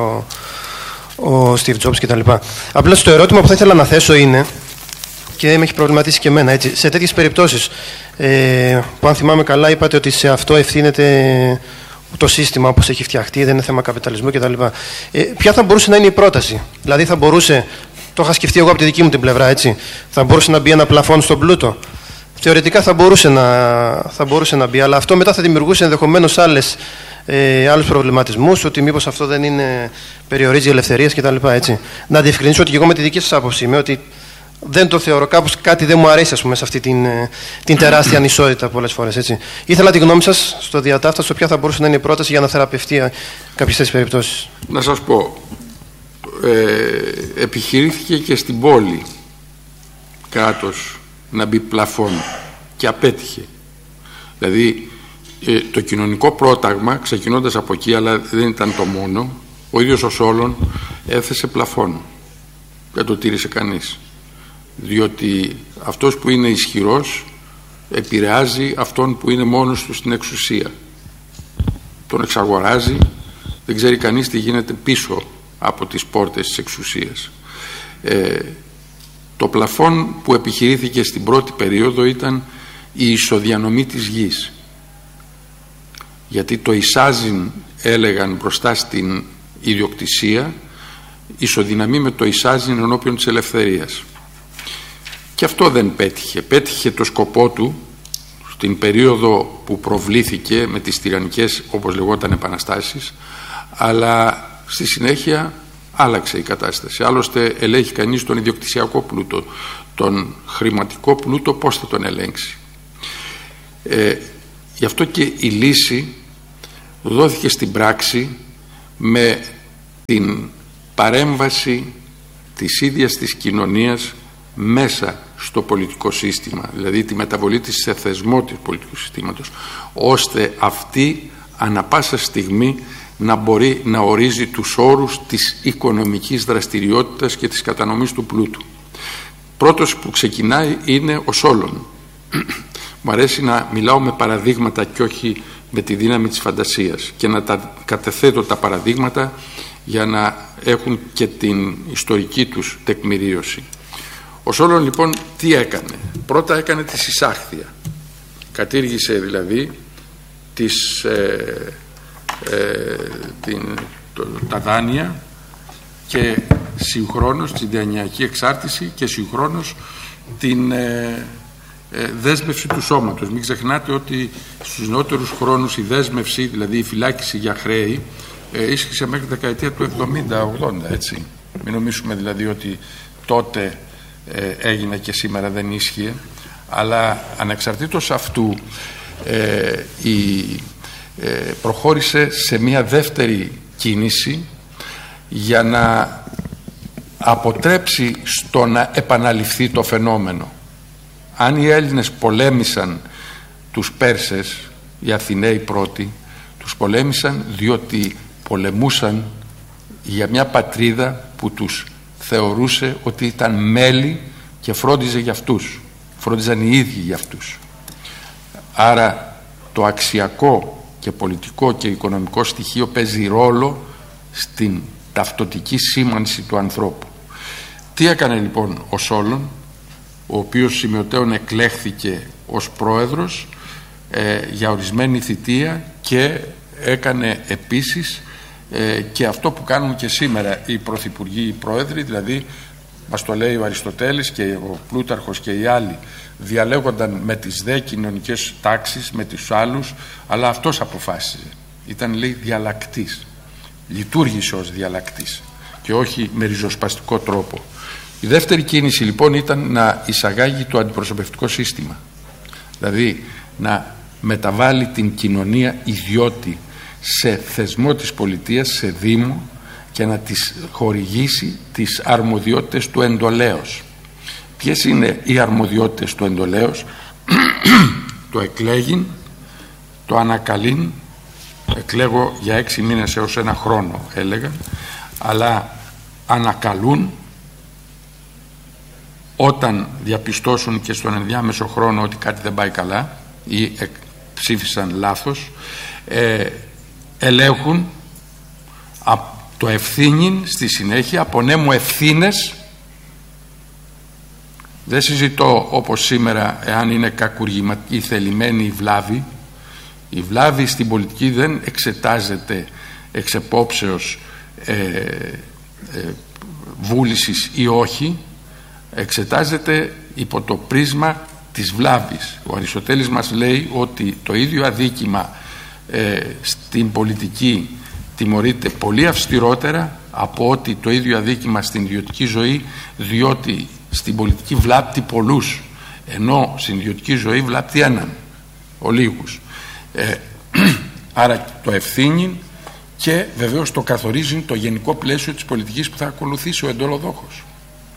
ο Steve Jobs κτλ. Απλώς το ερώτημα που θα ήθελα να θέσω είναι, και με έχει προβληματίσει και εμένα, έτσι, σε τέτοιες περιπτώσεις που αν θυμάμαι καλά είπατε ότι σε αυτό ευθύνεται το σύστημα όπως έχει φτιαχτεί, δεν είναι θέμα καπιταλισμού κτλ. Ποια θα μπορούσε να είναι η πρόταση? Δηλαδή θα μπορούσε, το είχα σκεφτεί εγώ από τη δική μου την πλευρά, έτσι, θα μπορούσε να μπει ένα πλαφόν στον πλούτο? Θεωρητικά θα μπορούσε να μπει, αλλά αυτό μετά θα δημιουργούσε ενδεχομένως άλλους προβληματισμούς, ότι μήπως αυτό δεν είναι, περιορίζει ελευθερίες κτλ. Να διευκρινίσω ότι και εγώ με τη δική σας άποψη είμαι ότι δεν το θεωρώ, κάπως κάτι δεν μου αρέσει, ας πούμε, σε αυτή την τεράστια ανισότητα πολλές φορές, έτσι. Ήθελα τη γνώμη σας στο διατάφτα, ποια θα μπορούσε να είναι η πρόταση για να θεραπευτεί κάποιες τέτοιες περιπτώσεις. Να σας πω, επιχειρήθηκε και στην πόλη κράτος να μπει πλαφόν και απέτυχε. Δηλαδή το κοινωνικό πρόταγμα, ξεκινώντας από εκεί, αλλά δεν ήταν το μόνο, ο ίδιος ο Σόλων έθεσε πλαφόν, δεν το τήρησε κανείς, διότι αυτός που είναι ισχυρός επηρεάζει αυτόν που είναι μόνος του στην εξουσία, τον εξαγοράζει, δεν ξέρει κανείς τι γίνεται πίσω από τις πόρτες της εξουσίας. Το πλαφόν που επιχειρήθηκε στην πρώτη περίοδο ήταν η ισοδιανομή της γης, γιατί το εισάζειν, έλεγαν μπροστά στην ιδιοκτησία, ισοδυναμεί με το εισάζειν ενώπιον της ελευθερίας. Και αυτό δεν πέτυχε. Πέτυχε το σκοπό του στην περίοδο που προβλήθηκε με τις τυραννικές, όπως λεγόταν, επαναστάσεις, αλλά στη συνέχεια άλλαξε η κατάσταση. Άλλωστε ελέγχει κανείς τον ιδιοκτησιακό πλούτο, τον χρηματικό πλούτο πώς θα τον ελέγξει? Γι' αυτό και η λύση δόθηκε στην πράξη με την παρέμβαση της ίδιας της κοινωνίας μέσα στο πολιτικό σύστημα, δηλαδή τη μεταβολή της σε θεσμό του πολιτικού συστήματος, ώστε αυτή ανα πάσα στιγμή να μπορεί να ορίζει τους όρους της οικονομικής δραστηριότητας και της κατανομής του πλούτου. Πρώτος που ξεκινάει είναι ο Σόλων. Μου αρέσει να μιλάω με παραδείγματα και όχι με τη δύναμη της φαντασίας και να τα κατεθέτω τα παραδείγματα για να έχουν και την ιστορική τους τεκμηρίωση. Ο Σόλων λοιπόν τι έκανε? Πρώτα έκανε τη συσάχθεια. Κατήργησε δηλαδή τα δάνεια και συγχρόνως την δανειακή εξάρτηση και συγχρόνως την δέσμευση του σώματος. Μην ξεχνάτε ότι στους νεότερους χρόνους η δέσμευση, δηλαδή η φυλάκιση για χρέη, ίσχυσε μέχρι τη δεκαετία του 70-80, έτσι. Μην νομίσουμε δηλαδή ότι τότε έγινε και σήμερα δεν ίσχυε, αλλά ανεξαρτήτως αυτού προχώρησε σε μια δεύτερη κίνηση για να αποτρέψει στο να επαναληφθεί το φαινόμενο. Αν οι Έλληνες πολέμησαν τους Πέρσες, οι Αθηναίοι πρώτοι, τους πολέμησαν διότι πολεμούσαν για μια πατρίδα που τους θεωρούσε ότι ήταν μέλη και φρόντιζε για αυτούς, φρόντιζαν οι ίδιοι για αυτούς. Άρα το αξιακό και πολιτικό και οικονομικό στοιχείο παίζει ρόλο στην ταυτοτική σήμανση του ανθρώπου. Τι έκανε λοιπόν ο Σόλων, ο οποίος σημειωτέων εκλέχθηκε ως πρόεδρος για ορισμένη θητεία και έκανε επίσης και αυτό που κάνουν και σήμερα οι πρωθυπουργοί, οι πρόεδροι, δηλαδή μας το λέει ο Αριστοτέλης και ο Πλούταρχος και οι άλλοι, διαλέγονταν με τις δε κοινωνικές τάξεις, με τους άλλους, αλλά αυτός αποφάσιζε. Ήταν, λέει, διαλλακτής, λειτουργήσε ως διαλλακτής και όχι με ριζοσπαστικό τρόπο. Η δεύτερη κίνηση λοιπόν ήταν να εισαγάγει το αντιπροσωπευτικό σύστημα, δηλαδή να μεταβάλει την κοινωνία ιδιώτη σε θεσμό της πολιτείας, σε δήμο, και να της χορηγήσει τις αρμοδιότητες του εντολέως. Ποιες είναι οι αρμοδιότητες του εντολέως? Το εκλέγειν, το ανακαλήν, εκλέγω για 6 μήνες έως 1 χρόνο έλεγαν, αλλά ανακαλούν όταν διαπιστώσουν και στον ενδιάμεσο χρόνο ότι κάτι δεν πάει καλά ή ψήφισαν λάθος, ελέγχουν, το ευθύνην στη συνέχεια, απονέμουν ευθύνες. Δεν συζητώ όπως σήμερα εάν είναι κακουργηματική θελημένη η βλάβη. Η βλάβη στην πολιτική δεν εξετάζεται εξ επόψεως βούλησης ή όχι, εξετάζεται υπό το πρίσμα της βλάβης. Ο Αριστοτέλης μας λέει ότι το ίδιο αδίκημα στην πολιτική τιμωρείται πολύ αυστηρότερα από ότι το ίδιο αδίκημα στην ιδιωτική ζωή, διότι στην πολιτική βλάπτει πολλούς, ενώ στην ιδιωτική ζωή βλάπτει έναν, ολίγους. Άρα το ευθύνει και βεβαίως το καθορίζει το γενικό πλαίσιο της πολιτικής που θα ακολουθήσει ο εντολοδόχος.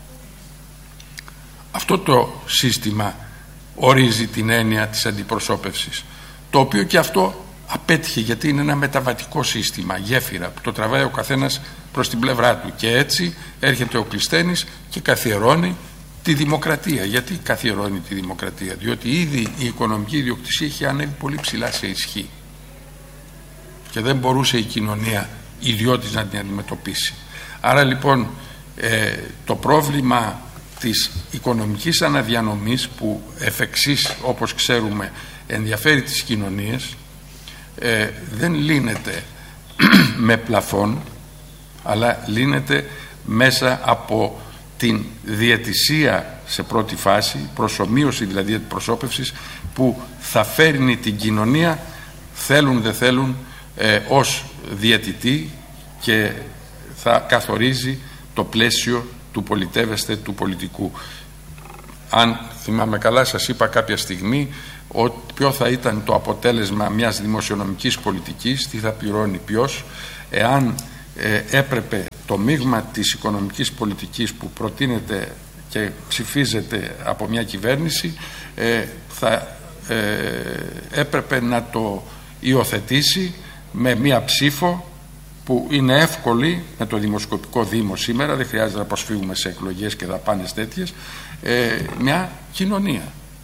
Αυτό το σύστημα ορίζει την έννοια της αντιπροσώπευσης, το οποίο και αυτό απέτυχε, γιατί είναι ένα μεταβατικό σύστημα, γέφυρα που το τραβάει ο καθένας προς την πλευρά του, και έτσι έρχεται ο Κλεισθένης και καθιερώνει τη δημοκρατία. Γιατί καθιερώνει τη δημοκρατία? Διότι ήδη η οικονομική ιδιοκτησία είχε ανέβει πολύ ψηλά σε ισχύ και δεν μπορούσε η κοινωνία ιδιώτης να την αντιμετωπίσει. Άρα λοιπόν το πρόβλημα της οικονομικής αναδιανομής, που εφ' εξής, όπως ξέρουμε, ενδιαφέρει τις κοινωνίες, δεν λύνεται με πλαφόν, αλλά λύνεται μέσα από την διαιτησία σε πρώτη φάση, προσομοίωση δηλαδή αντιπροσώπευσης, που θα φέρνει την κοινωνία, θέλουν δεν θέλουν, ως διαιτητή και θα καθορίζει το πλαίσιο του πολιτεύεστε, του πολιτικού. Αν θυμάμαι καλά, σας είπα κάποια στιγμή ποιο θα ήταν το αποτέλεσμα μιας δημοσιονομικής πολιτικής, τι θα πληρώνει ποιος, εάν έπρεπε το μείγμα της οικονομικής πολιτικής που προτείνεται και ψηφίζεται από μια κυβέρνηση θα έπρεπε να το υιοθετήσει με μια ψήφο που είναι εύκολη με το δημοσκοπικό Δήμο σήμερα, δεν χρειάζεται να προσφύγουμε σε εκλογές και δαπάνες τέτοιες, μια κοινωνία.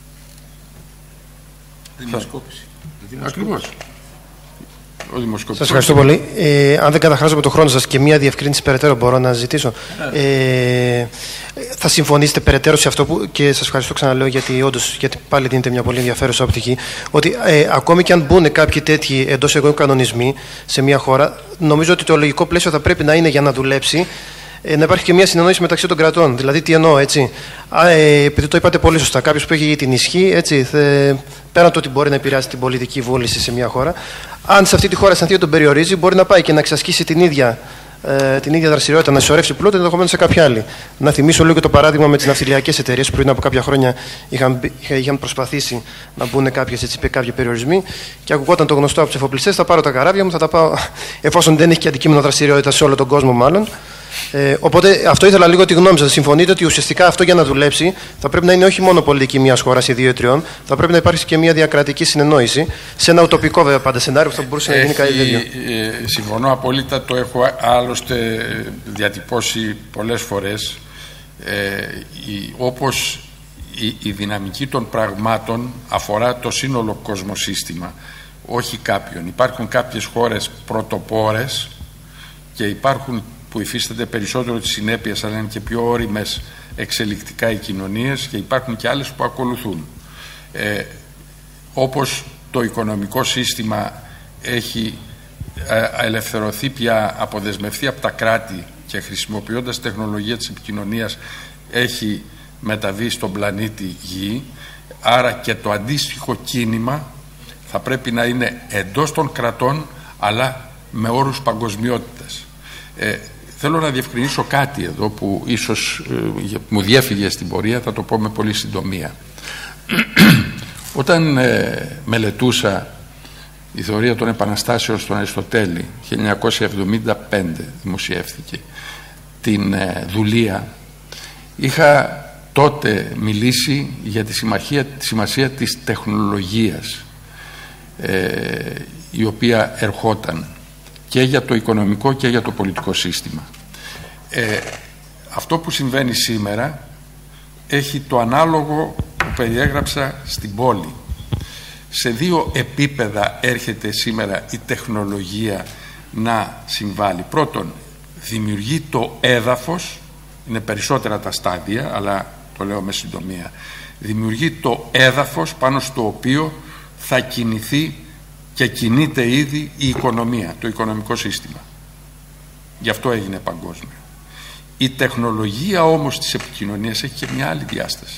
Δημοσκόπηση. Ακριβώς. Σας ευχαριστώ πολύ. Αν δεν καταχράζομαι το χρόνο σας και μία διευκρίνηση περαιτέρω μπορώ να ζητήσω. Θα συμφωνήσετε περαιτέρω σε αυτό που, και σας ευχαριστώ ξαναλέω γιατί πάλι δίνετε μια πολύ ενδιαφέρουσα οπτική, ότι ακόμη και αν μπουν κάποιοι τέτοιοι εντός εγγύου κανονισμοί σε μια χώρα, νομίζω ότι το λογικό πλαίσιο θα πρέπει να είναι για να δουλέψει να υπάρχει και μια συνεννόηση μεταξύ των κρατών. Δηλαδή, τι εννοώ, έτσι. Επειδή το είπατε πολύ σωστά, κάποιος που έχει την ισχύ, έτσι, πέραν το ότι μπορεί να επηρεάσει την πολιτική βούληση σε μια χώρα, αν σε αυτή τη χώρα αισθανθεί ότι τον περιορίζει, μπορεί να πάει και να εξασκήσει την ίδια δραστηριότητα, να συσσωρεύσει πλούτο ενδεχομένως σε κάποια άλλη. Να θυμίσω λίγο το παράδειγμα με τις ναυτιλιακές εταιρείες που πριν από κάποια χρόνια είχαν προσπαθήσει να μπουν κάποιοι περιορισμοί και ακουγόταν το γνωστό από τους εφοπλιστές: θα πάρω τα καράβια μου, θα τα πάω, εφόσον δεν έχει και αντικείμενο δραστηριότητα σε όλο τον κόσμο, μάλλον. Οπότε αυτό ήθελα λίγο τη γνώμη σας. Συμφωνείτε ότι ουσιαστικά αυτό για να δουλέψει θα πρέπει να είναι όχι μόνο πολιτική μιας χώρας ή 2 ή 3, θα πρέπει να υπάρξει και μια διακρατική συνεννόηση σε ένα ουτοπικό βέβαια πάντα σενάριο που θα μπορούσε να γίνει κάτι τέτοιο. Συμφωνώ απόλυτα, το έχω άλλωστε διατυπώσει πολλές φορές. Όπως η δυναμική των πραγμάτων αφορά το σύνολο κοσμοσύστημα, όχι κάποιον. Υπάρχουν κάποιες χώρες πρωτοπόρες και υπάρχουν που υφίστανται περισσότερο τις συνέπειες, αλλά είναι και πιο όριμες εξελικτικά οι κοινωνίες, και υπάρχουν και άλλες που ακολουθούν. Όπως το οικονομικό σύστημα έχει ελευθερωθεί πια, αποδεσμευθεί από τα κράτη και χρησιμοποιώντας τεχνολογία της επικοινωνίας έχει μεταβεί στον πλανήτη Γη, άρα και το αντίστοιχο κίνημα θα πρέπει να είναι εντός των κρατών, αλλά με όρους παγκοσμιότητας. Θέλω να διευκρινίσω κάτι εδώ που ίσως μου διέφυγε στην πορεία, θα το πω με πολύ συντομία. Όταν μελετούσα η θεωρία των επαναστάσεων στον Αριστοτέλη, 1975 δημοσιεύθηκε, την δουλεία, είχα τότε μιλήσει για τη σημασία της τεχνολογίας, η οποία ερχόταν και για το οικονομικό και για το πολιτικό σύστημα. Αυτό που συμβαίνει σήμερα έχει το ανάλογο που περιέγραψα στην πόλη. Σε 2 επίπεδα έρχεται σήμερα η τεχνολογία να συμβάλλει. Πρώτον, δημιουργεί το έδαφος, είναι περισσότερα τα στάδια, αλλά το λέω με συντομία. Δημιουργεί το έδαφος πάνω στο οποίο θα κινηθεί και κινείται ήδη η οικονομία, το οικονομικό σύστημα. Γι' αυτό έγινε παγκόσμιο. Η τεχνολογία όμως της επικοινωνίας έχει και μια άλλη διάσταση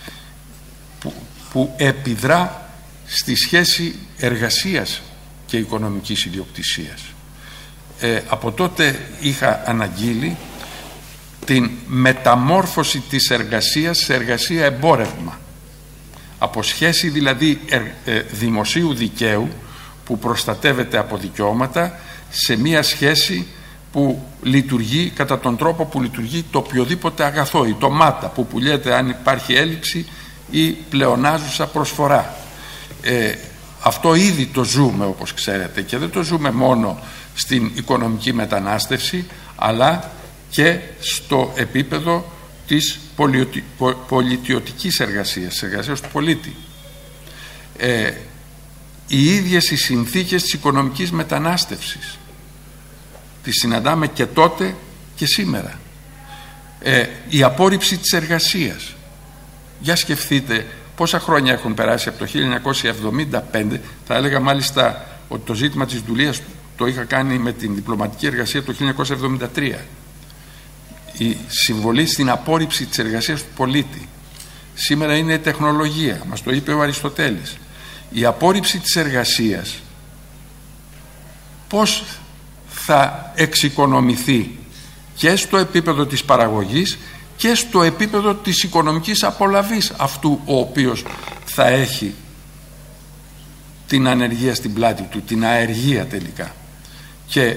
που επιδρά στη σχέση εργασίας και οικονομικής ιδιοκτησίας. Από τότε είχα αναγγείλει την μεταμόρφωση της εργασίας σε εργασία εμπόρευμα, από σχέση δηλαδή δημοσίου δικαίου που προστατεύεται από δικαιώματα σε μία σχέση που λειτουργεί κατά τον τρόπο που λειτουργεί το οποιοδήποτε αγαθό, η ντομάτα που πουλιέται αν υπάρχει έλλειψη ή πλεονάζουσα προσφορά. Αυτό ήδη το ζούμε, όπως ξέρετε, και δεν το ζούμε μόνο στην οικονομική μετανάστευση, αλλά και στο επίπεδο της πολιτιωτικής εργασίας, εργασίας του πολίτη. Οι ίδιες οι συνθήκες της οικονομικής μετανάστευσης τις συναντάμε και τότε και σήμερα. Η απόρριψη της εργασίας. Για σκεφτείτε πόσα χρόνια έχουν περάσει από το 1975. Θα έλεγα μάλιστα ότι το ζήτημα της δουλείας το είχα κάνει με την διπλωματική εργασία το 1973. Η συμβολή στην απόρριψη της εργασίας του πολίτη. Σήμερα είναι η τεχνολογία, μας το είπε ο Αριστοτέλης. Η απόρριψη της εργασίας πώς θα εξοικονομηθεί και στο επίπεδο της παραγωγής και στο επίπεδο της οικονομικής απολαβής αυτού ο οποίος θα έχει την ανεργία στην πλάτη του, την αεργία τελικά. Και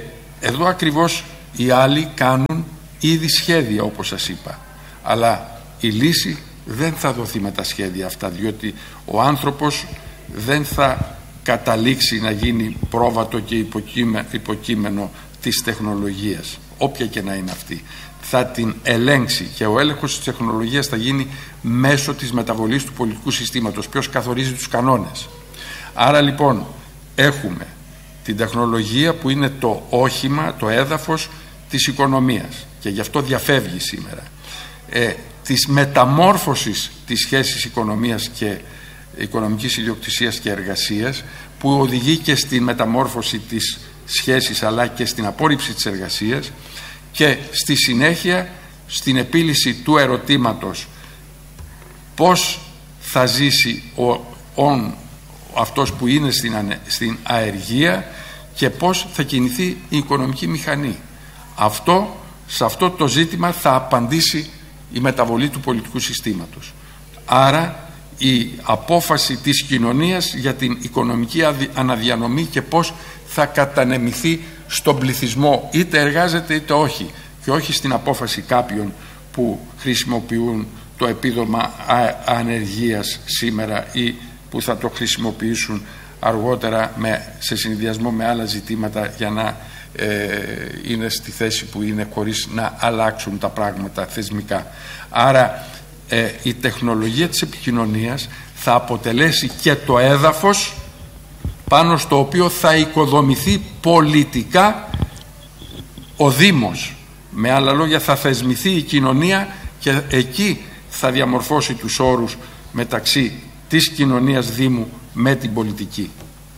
Εδώ ακριβώς οι άλλοι κάνουν ήδη σχέδια, όπως σας είπα, αλλά η λύση δεν θα δοθεί με τα σχέδια αυτά, διότι ο άνθρωπος δεν θα καταλήξει να γίνει πρόβατο και υποκείμενο της τεχνολογίας, όποια και να είναι αυτή. Θα την ελέγξει, και ο έλεγχος της τεχνολογίας θα γίνει μέσω της μεταβολής του πολιτικού συστήματος. Ποιος καθορίζει τους κανόνες? Άρα λοιπόν έχουμε την τεχνολογία που είναι το όχημα, το έδαφος της οικονομίας, και γι' αυτό διαφεύγει σήμερα, της μεταμόρφωσης της σχέσης οικονομίας και οικονομικής ιδιοκτησίας και εργασίας, που οδηγεί και στην μεταμόρφωση της σχέσης αλλά και στην απόρριψη της εργασίας, και στη συνέχεια στην επίλυση του ερωτήματος πώς θα ζήσει αυτός που είναι στην αεργία και πώς θα κινηθεί η οικονομική μηχανή. Σε αυτό το ζήτημα θα απαντήσει η μεταβολή του πολιτικού συστήματος. Άρα η απόφαση της κοινωνίας για την οικονομική αναδιανομή και πώς θα κατανεμηθεί στον πληθυσμό, είτε εργάζεται είτε όχι, και όχι στην απόφαση κάποιων που χρησιμοποιούν το επίδομα ανεργίας σήμερα ή που θα το χρησιμοποιήσουν αργότερα σε συνδυασμό με άλλα ζητήματα για να είναι στη θέση που είναι, χωρίς να αλλάξουν τα πράγματα θεσμικά. Άρα η τεχνολογία της επικοινωνίας θα αποτελέσει και το έδαφος πάνω στο οποίο θα οικοδομηθεί πολιτικά ο Δήμος. Με άλλα λόγια, θα θεσμηθεί η κοινωνία και εκεί θα διαμορφώσει τους όρους μεταξύ της κοινωνίας Δήμου με την πολιτική.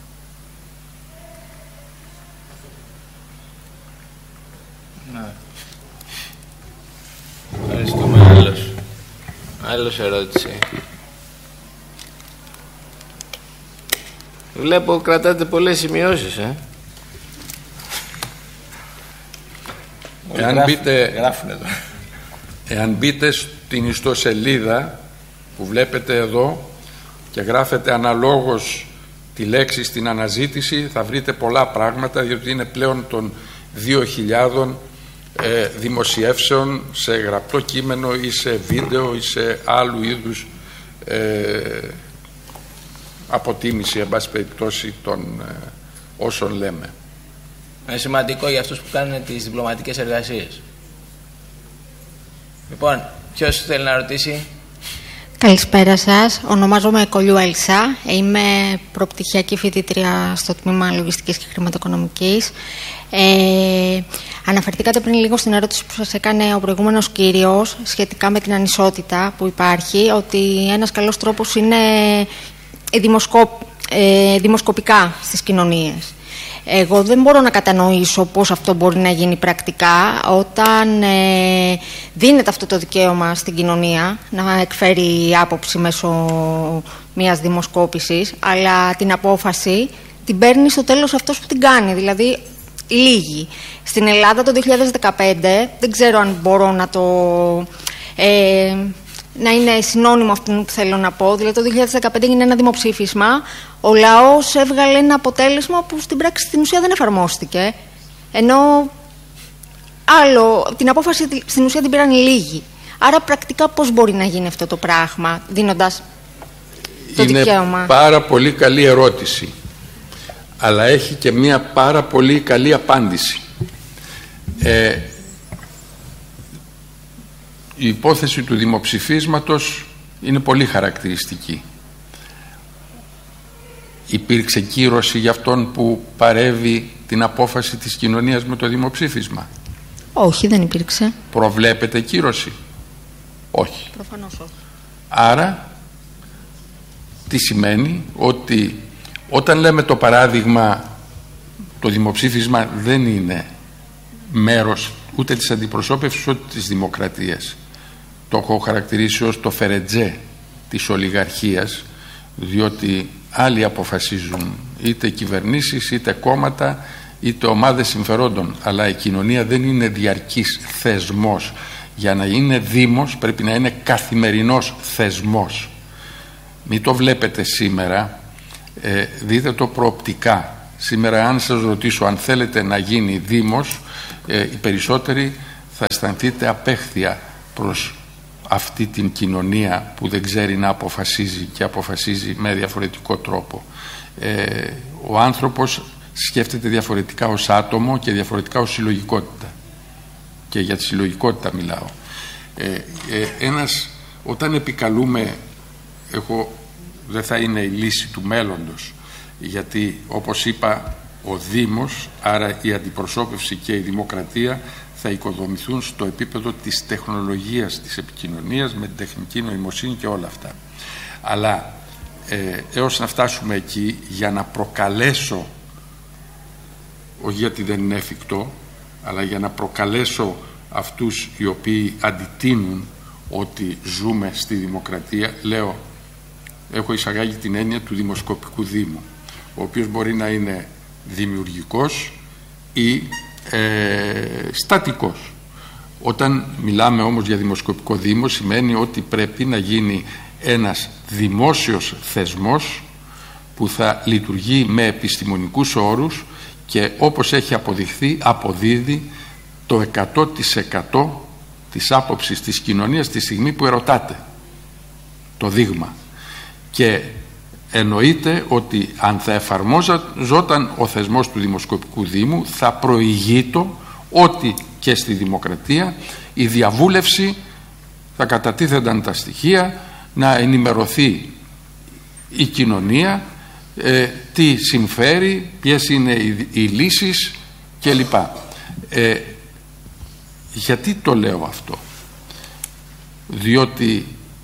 Ευχαριστούμε. Άλλος ερώτηση. Βλέπω κρατάτε πολλές σημειώσεις, Εάν μπείτε στην ιστοσελίδα που βλέπετε εδώ και γράφετε αναλόγως τη λέξη στην αναζήτηση, θα βρείτε πολλά πράγματα, διότι είναι πλέον των 2.000 δημοσιεύσεων σε γραπτό κείμενο ή σε βίντεο ή σε άλλου είδους αποτίμηση, εν πάση περιπτώσει, των όσων λέμε. Είναι σημαντικό για αυτούς που κάνουν τις διπλωματικές εργασίες. Λοιπόν, ποιος θέλει να ρωτήσει? Καλησπέρα σας. Ονομάζομαι Κολλιού Ελσά. Είμαι προπτυχιακή φοιτήτρια στο τμήμα Λογιστικής και Χρηματοοικονομικής. Αναφερθήκατε πριν λίγο στην ερώτηση που σας έκανε ο προηγούμενος κύριος σχετικά με την ανισότητα που υπάρχει, ότι ένας καλός τρόπος είναι δημοσκοπικά στις κοινωνίες. Εγώ δεν μπορώ να κατανοήσω πώς αυτό μπορεί να γίνει πρακτικά όταν δίνεται αυτό το δικαίωμα στην κοινωνία να εκφέρει άποψη μέσω μιας δημοσκόπησης, αλλά την απόφαση την παίρνει στο τέλος αυτός που την κάνει, δηλαδή λίγοι. Στην Ελλάδα το 2015, δεν ξέρω αν μπορώ να το... να είναι συνώνυμο αυτό που θέλω να πω. Δηλαδή το 2015 έγινε ένα δημοψήφισμα, ο λαός έβγαλε ένα αποτέλεσμα που στην πράξη στην ουσία δεν εφαρμόστηκε, ενώ την απόφαση στην ουσία την πήραν οι λίγοι. Άρα πρακτικά πώς μπορεί να γίνει αυτό το πράγμα, δίνοντας το δικαίωμα? Είναι πάρα πολύ καλή ερώτηση, αλλά έχει και μια πάρα πολύ καλή απάντηση. Η υπόθεση του δημοψηφίσματος είναι πολύ χαρακτηριστική. Υπήρξε κύρωση για αυτόν που παρέβη την απόφαση της κοινωνίας με το δημοψήφισμα? Όχι, δεν υπήρξε. Προβλέπεται κύρωση? Όχι. Προφανώς όχι. Άρα τι σημαίνει? Ότι όταν λέμε το παράδειγμα, το δημοψήφισμα δεν είναι μέρος ούτε της αντιπροσώπευσης ούτε της δημοκρατίας. Το έχω χαρακτηρίσει ως το φερετζέ της ολιγαρχίας, διότι άλλοι αποφασίζουν, είτε κυβερνήσεις είτε κόμματα είτε ομάδες συμφερόντων, αλλά η κοινωνία δεν είναι διαρκής θεσμός. Για να είναι δήμος πρέπει να είναι καθημερινός θεσμός. Μην το βλέπετε σήμερα, δείτε το προοπτικά. σήμερα, αν σας ρωτήσω αν θέλετε να γίνει Δήμος, οι περισσότεροι θα αισθανθείτε απέχθεια προς αυτή την κοινωνία που δεν ξέρει να αποφασίζει και αποφασίζει με διαφορετικό τρόπο. Ο άνθρωπος σκέφτεται διαφορετικά ως άτομο και διαφορετικά ως συλλογικότητα, και για τη συλλογικότητα μιλάω. Όταν επικαλούμε, δεν θα είναι η λύση του μέλλοντος, γιατί όπως είπα, ο Δήμος, άρα η αντιπροσώπευση και η δημοκρατία, θα οικοδομηθούν στο επίπεδο της τεχνολογίας, της επικοινωνίας, με την τεχνική νοημοσύνη και όλα αυτά. Αλλά έως να φτάσουμε εκεί, για να προκαλέσω, όχι γιατί δεν είναι εφικτό, αλλά για να προκαλέσω αυτούς οι οποίοι αντιτείνουν ότι ζούμε στη δημοκρατία, έχω εισαγάγει την έννοια του δημοσκοπικού Δήμου, ο οποίος μπορεί να είναι δημιουργικός ή στατικός. Όταν μιλάμε όμως για δημοσκοπικό Δήμο, σημαίνει ότι πρέπει να γίνει ένας δημόσιος θεσμός που θα λειτουργεί με επιστημονικούς όρους και όπως έχει αποδειχθεί, αποδίδει το 100% της άποψης της κοινωνίας τη στιγμή που ερωτάται το δείγμα. Και εννοείται ότι αν θα εφαρμόζονταν ο θεσμός του Δημοσκοπικού Δήμου, θα προηγείτο ότι και στη δημοκρατία η διαβούλευση, θα κατατίθενταν τα στοιχεία, να ενημερωθεί η κοινωνία, τι συμφέρει, ποιες είναι οι λύσεις κλπ. Γιατί το λέω αυτό? Διότι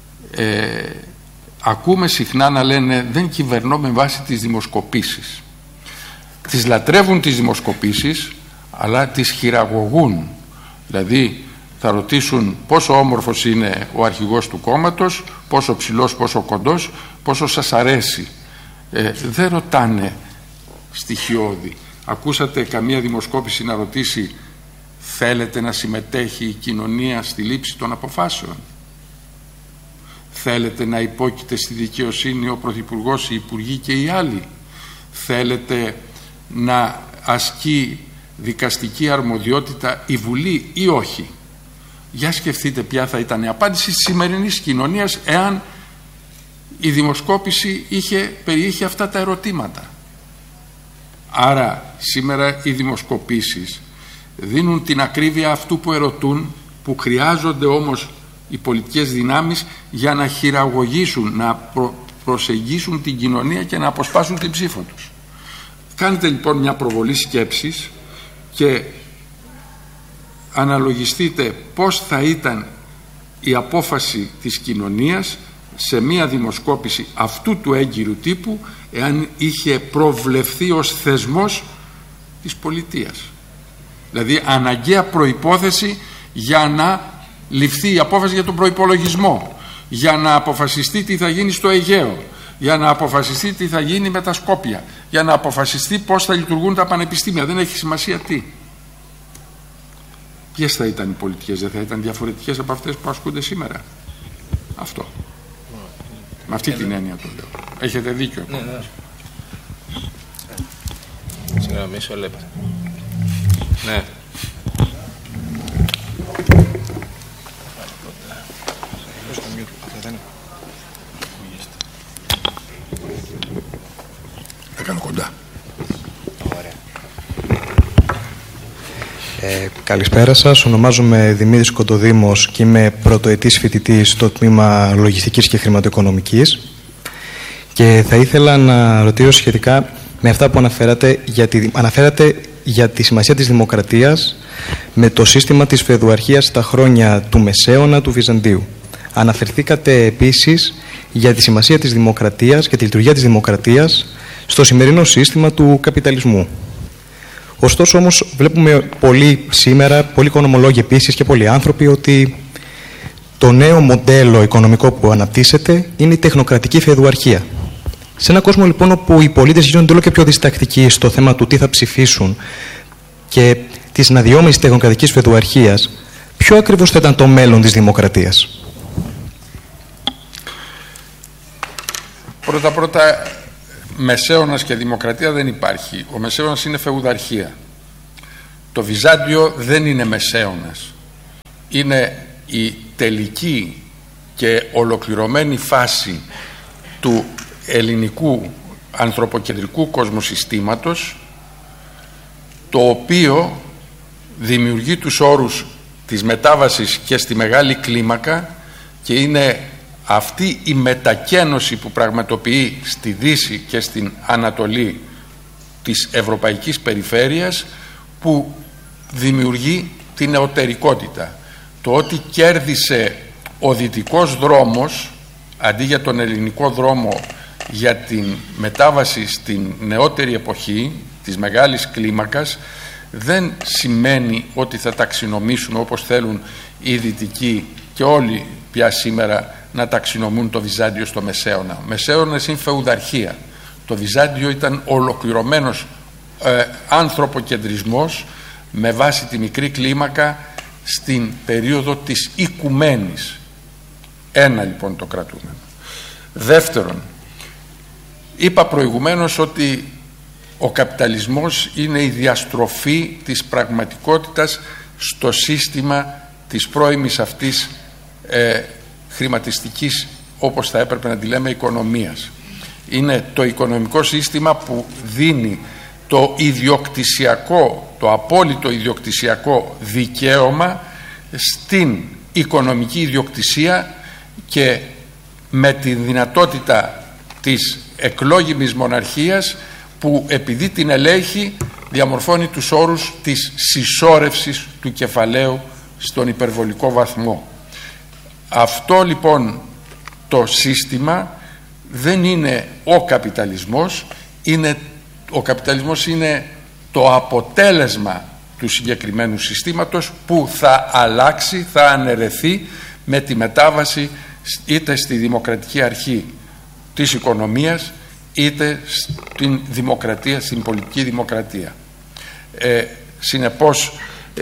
ακούμε συχνά να λένε δεν κυβερνώ με βάση τις δημοσκοπήσεις. Τις λατρεύουν τις δημοσκοπήσεις, αλλά τις χειραγωγούν. Δηλαδή θα ρωτήσουν πόσο όμορφος είναι ο αρχηγός του κόμματος, πόσο ψηλός, πόσο κοντός, πόσο σας αρέσει. Δεν ρωτάνε στοιχειώδη. Ακούσατε καμία δημοσκόπηση να ρωτήσει θέλετε να συμμετέχει η κοινωνία στη λήψη των αποφάσεων? Θέλετε να υπόκειται στη δικαιοσύνη ο Πρωθυπουργός, οι Υπουργοί και οι άλλοι? Θέλετε να ασκεί δικαστική αρμοδιότητα η Βουλή ή όχι? Για σκεφτείτε ποια θα ήταν η απάντηση της σημερινής κοινωνίας εάν η δημοσκόπηση περιείχε αυτά τα ερωτήματα. Άρα σήμερα οι δημοσκοπήσεις δίνουν την ακρίβεια αυτού που ερωτούν, που χρειάζονται όμως οι πολιτικές δυνάμεις για να χειραγωγήσουν, να προσεγγίσουν την κοινωνία και να αποσπάσουν την ψήφο τους. Κάντε λοιπόν μια προβολή σκέψης και αναλογιστείτε πώς θα ήταν η απόφαση της κοινωνίας σε μια δημοσκόπηση αυτού του έγκυρου τύπου, εάν είχε προβλεφθεί ως θεσμός της πολιτείας. Δηλαδή αναγκαία προϋπόθεση για να ληφθεί η απόφαση για τον προϋπολογισμό, για να αποφασιστεί τι θα γίνει στο Αιγαίο, για να αποφασιστεί τι θα γίνει με τα Σκόπια, για να αποφασιστεί πώς θα λειτουργούν τα πανεπιστήμια. Δεν έχει σημασία τι. Ποιες θα ήταν οι πολιτικές? Δεν θα ήταν διαφορετικές από αυτές που ασκούνται σήμερα? Αυτό. Με αυτή την έννοια το λέω. Έχετε δίκιο. Ναι. Συγγνώμη, μισό λεπτό. Ναι. Έκανα κοντά. Καλησπέρα σας. Ονομάζομαι Δημήτρης Κοντοδήμος και είμαι πρωτοετής φοιτητής στο τμήμα Λογιστικής και Χρηματοοικονομικής. Και θα ήθελα να ρωτήσω σχετικά με αυτά που αναφέρατε για τη σημασία της δημοκρατίας με το σύστημα της φεουδαρχίας στα χρόνια του Μεσαίωνα του Βυζαντίου. Αναφερθήκατε επίσης για τη σημασία της δημοκρατίας και τη λειτουργία της δημοκρατίας στο σημερινό σύστημα του καπιταλισμού. Ωστόσο όμως βλέπουμε σήμερα, πολλοί οικονομολόγοι επίσης και πολλοί άνθρωποι, ότι το νέο μοντέλο οικονομικό που αναπτύσσεται είναι η τεχνοκρατική φεουδαρχία. Σε έναν κόσμο λοιπόν όπου οι πολίτες γίνονται όλο και πιο διστακτικοί στο θέμα του τι θα ψηφίσουν και της αναδυόμενης τεχνοκρατικής φεουδαρχίας, ποιο ακριβώς θα ήταν το μέλλον της δημοκρατίας? Πρώτα μεσαίωνας και δημοκρατία δεν υπάρχει. Ο μεσαίωνας είναι φεουδαρχία. Το Βυζάντιο δεν είναι μεσαίωνας. Είναι η τελική και ολοκληρωμένη φάση του ελληνικού ανθρωποκεντρικού κοσμοσυστήματος, το οποίο δημιουργεί τους όρους της μετάβασης και στη μεγάλη κλίμακα, και είναι αυτή η μετακαίνωση που πραγματοποιεί στη Δύση και στην Ανατολή της ευρωπαϊκής περιφέρειας, που δημιουργεί την νεωτερικότητα. Το ότι κέρδισε ο δυτικός δρόμος αντί για τον ελληνικό δρόμο για την μετάβαση στην νεότερη εποχή της μεγάλης κλίμακας δεν σημαίνει ότι θα ταξινομήσουν όπως θέλουν οι δυτικοί και όλοι πια σήμερα να ταξινομούν το Βυζάντιο στο Μεσαίωνα. Ο Μεσαίωνας είναι φεουδαρχία. Το Βυζάντιο ήταν ολοκληρωμένος ανθρωποκεντρισμός με βάση τη μικρή κλίμακα στην περίοδο της οικουμένης. Ένα λοιπόν το κρατούμενο. Δεύτερον, είπα προηγουμένως ότι ο καπιταλισμός είναι η διαστροφή της πραγματικότητας στο σύστημα της πρώιμης αυτής χρηματιστικής, όπως θα έπρεπε να τη λέμε, οικονομίας. Είναι το οικονομικό σύστημα που δίνει το ιδιοκτησιακό, το απόλυτο ιδιοκτησιακό δικαίωμα στην οικονομική ιδιοκτησία, και με τη δυνατότητα της εκλόγιμης μοναρχίας που επειδή την ελέγχει διαμορφώνει τους όρους της συσσόρευσης του κεφαλαίου στον υπερβολικό βαθμό. Αυτό λοιπόν το σύστημα δεν είναι ο καπιταλισμός, ο καπιταλισμός είναι το αποτέλεσμα του συγκεκριμένου συστήματος που θα αλλάξει, θα αναιρεθεί με τη μετάβαση είτε στη δημοκρατική αρχή της οικονομίας είτε στην δημοκρατία, στην πολιτική δημοκρατία. Συνεπώς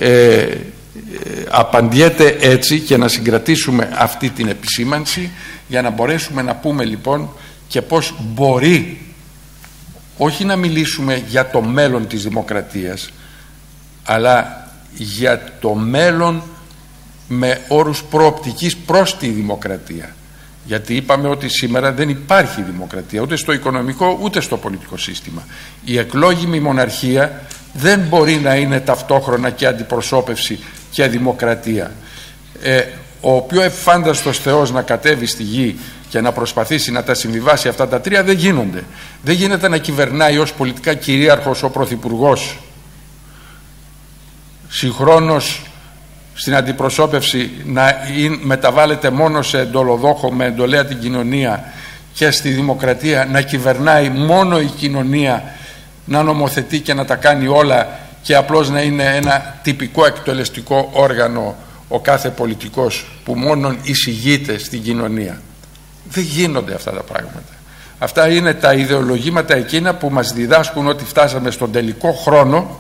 απαντιέται έτσι, και να συγκρατήσουμε αυτή την επισήμανση για να μπορέσουμε να πούμε λοιπόν και πώς μπορεί, όχι να μιλήσουμε για το μέλλον της δημοκρατίας, αλλά για το μέλλον με όρους προοπτικής προς τη δημοκρατία. Γιατί είπαμε ότι σήμερα δεν υπάρχει δημοκρατία ούτε στο οικονομικό ούτε στο πολιτικό σύστημα. Η εκλόγιμη μοναρχία δεν μπορεί να είναι ταυτόχρονα και αντιπροσώπευση και δημοκρατία. Ο πιο εφάνταστος Θεός να κατέβει στη γη και να προσπαθήσει να τα συμβιβάσει αυτά τα τρία δεν γίνονται. Δεν γίνεται να κυβερνάει ως πολιτικά κυρίαρχος ο Πρωθυπουργός, συγχρόνως στην αντιπροσώπευση να μεταβάλλεται μόνο σε εντολοδόχο με εντολέα την κοινωνία, και στη δημοκρατία να κυβερνάει μόνο η κοινωνία, να νομοθετεί και να τα κάνει όλα, και απλώς να είναι ένα τυπικό εκτελεστικό όργανο ο κάθε πολιτικός που μόνον εισηγείται στην κοινωνία. Δεν γίνονται αυτά τα πράγματα. Αυτά είναι τα ιδεολογήματα εκείνα που μας διδάσκουν ότι φτάσαμε στον τελικό χρόνο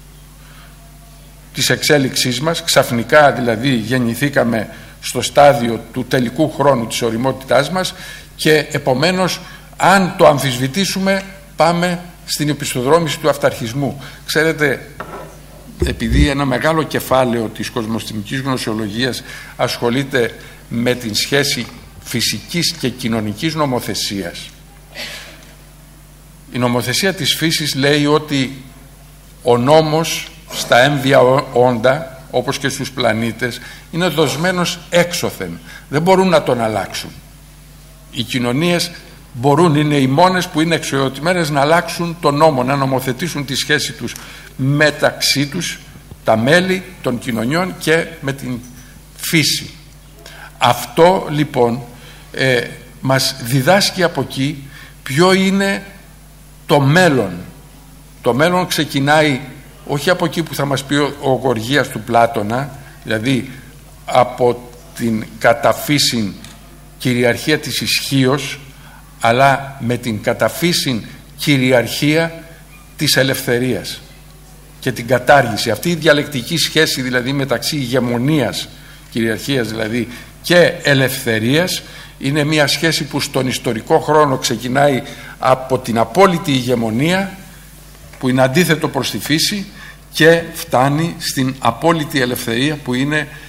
της εξέλιξής μας, ξαφνικά δηλαδή γεννηθήκαμε στο στάδιο του τελικού χρόνου της ωριμότητάς μας, και επομένως αν το αμφισβητήσουμε πάμε στην επιστοδρόμηση του αυταρχισμού. Ξέρετε, επειδή ένα μεγάλο κεφάλαιο της κοσμοστημικής γνωσιολογίας ασχολείται με την σχέση φυσικής και κοινωνικής νομοθεσίας, η νομοθεσία της φύσης λέει ότι ο νόμος στα έμβια όντα, όπως και στους πλανήτες, είναι δοσμένος έξωθεν. Δεν μπορούν να τον αλλάξουν. Οι κοινωνίες μπορούν, είναι οι μόνες που είναι εξοδοτημένες να αλλάξουν τον νόμο, να νομοθετήσουν τη σχέση τους μεταξύ τους, τα μέλη των κοινωνιών και με την φύση. Αυτό λοιπόν μας διδάσκει από εκεί ποιο είναι το μέλλον. Το μέλλον ξεκινάει όχι από εκεί που θα μας πει ο Γοργίας του Πλάτωνα, δηλαδή από την καταφύσιν κυριαρχία της ισχύος, αλλά με την καταφύσιν κυριαρχία της ελευθερίας και την κατάργηση. Αυτή η διαλεκτική σχέση δηλαδή μεταξύ ηγεμονίας, κυριαρχίας δηλαδή, και ελευθερίας. Είναι μια σχέση που στον ιστορικό χρόνο ξεκινάει από την απόλυτη ηγεμονία, που είναι αντίθετο προς τη φύση, και φτάνει στην απόλυτη ελευθερία, που είναι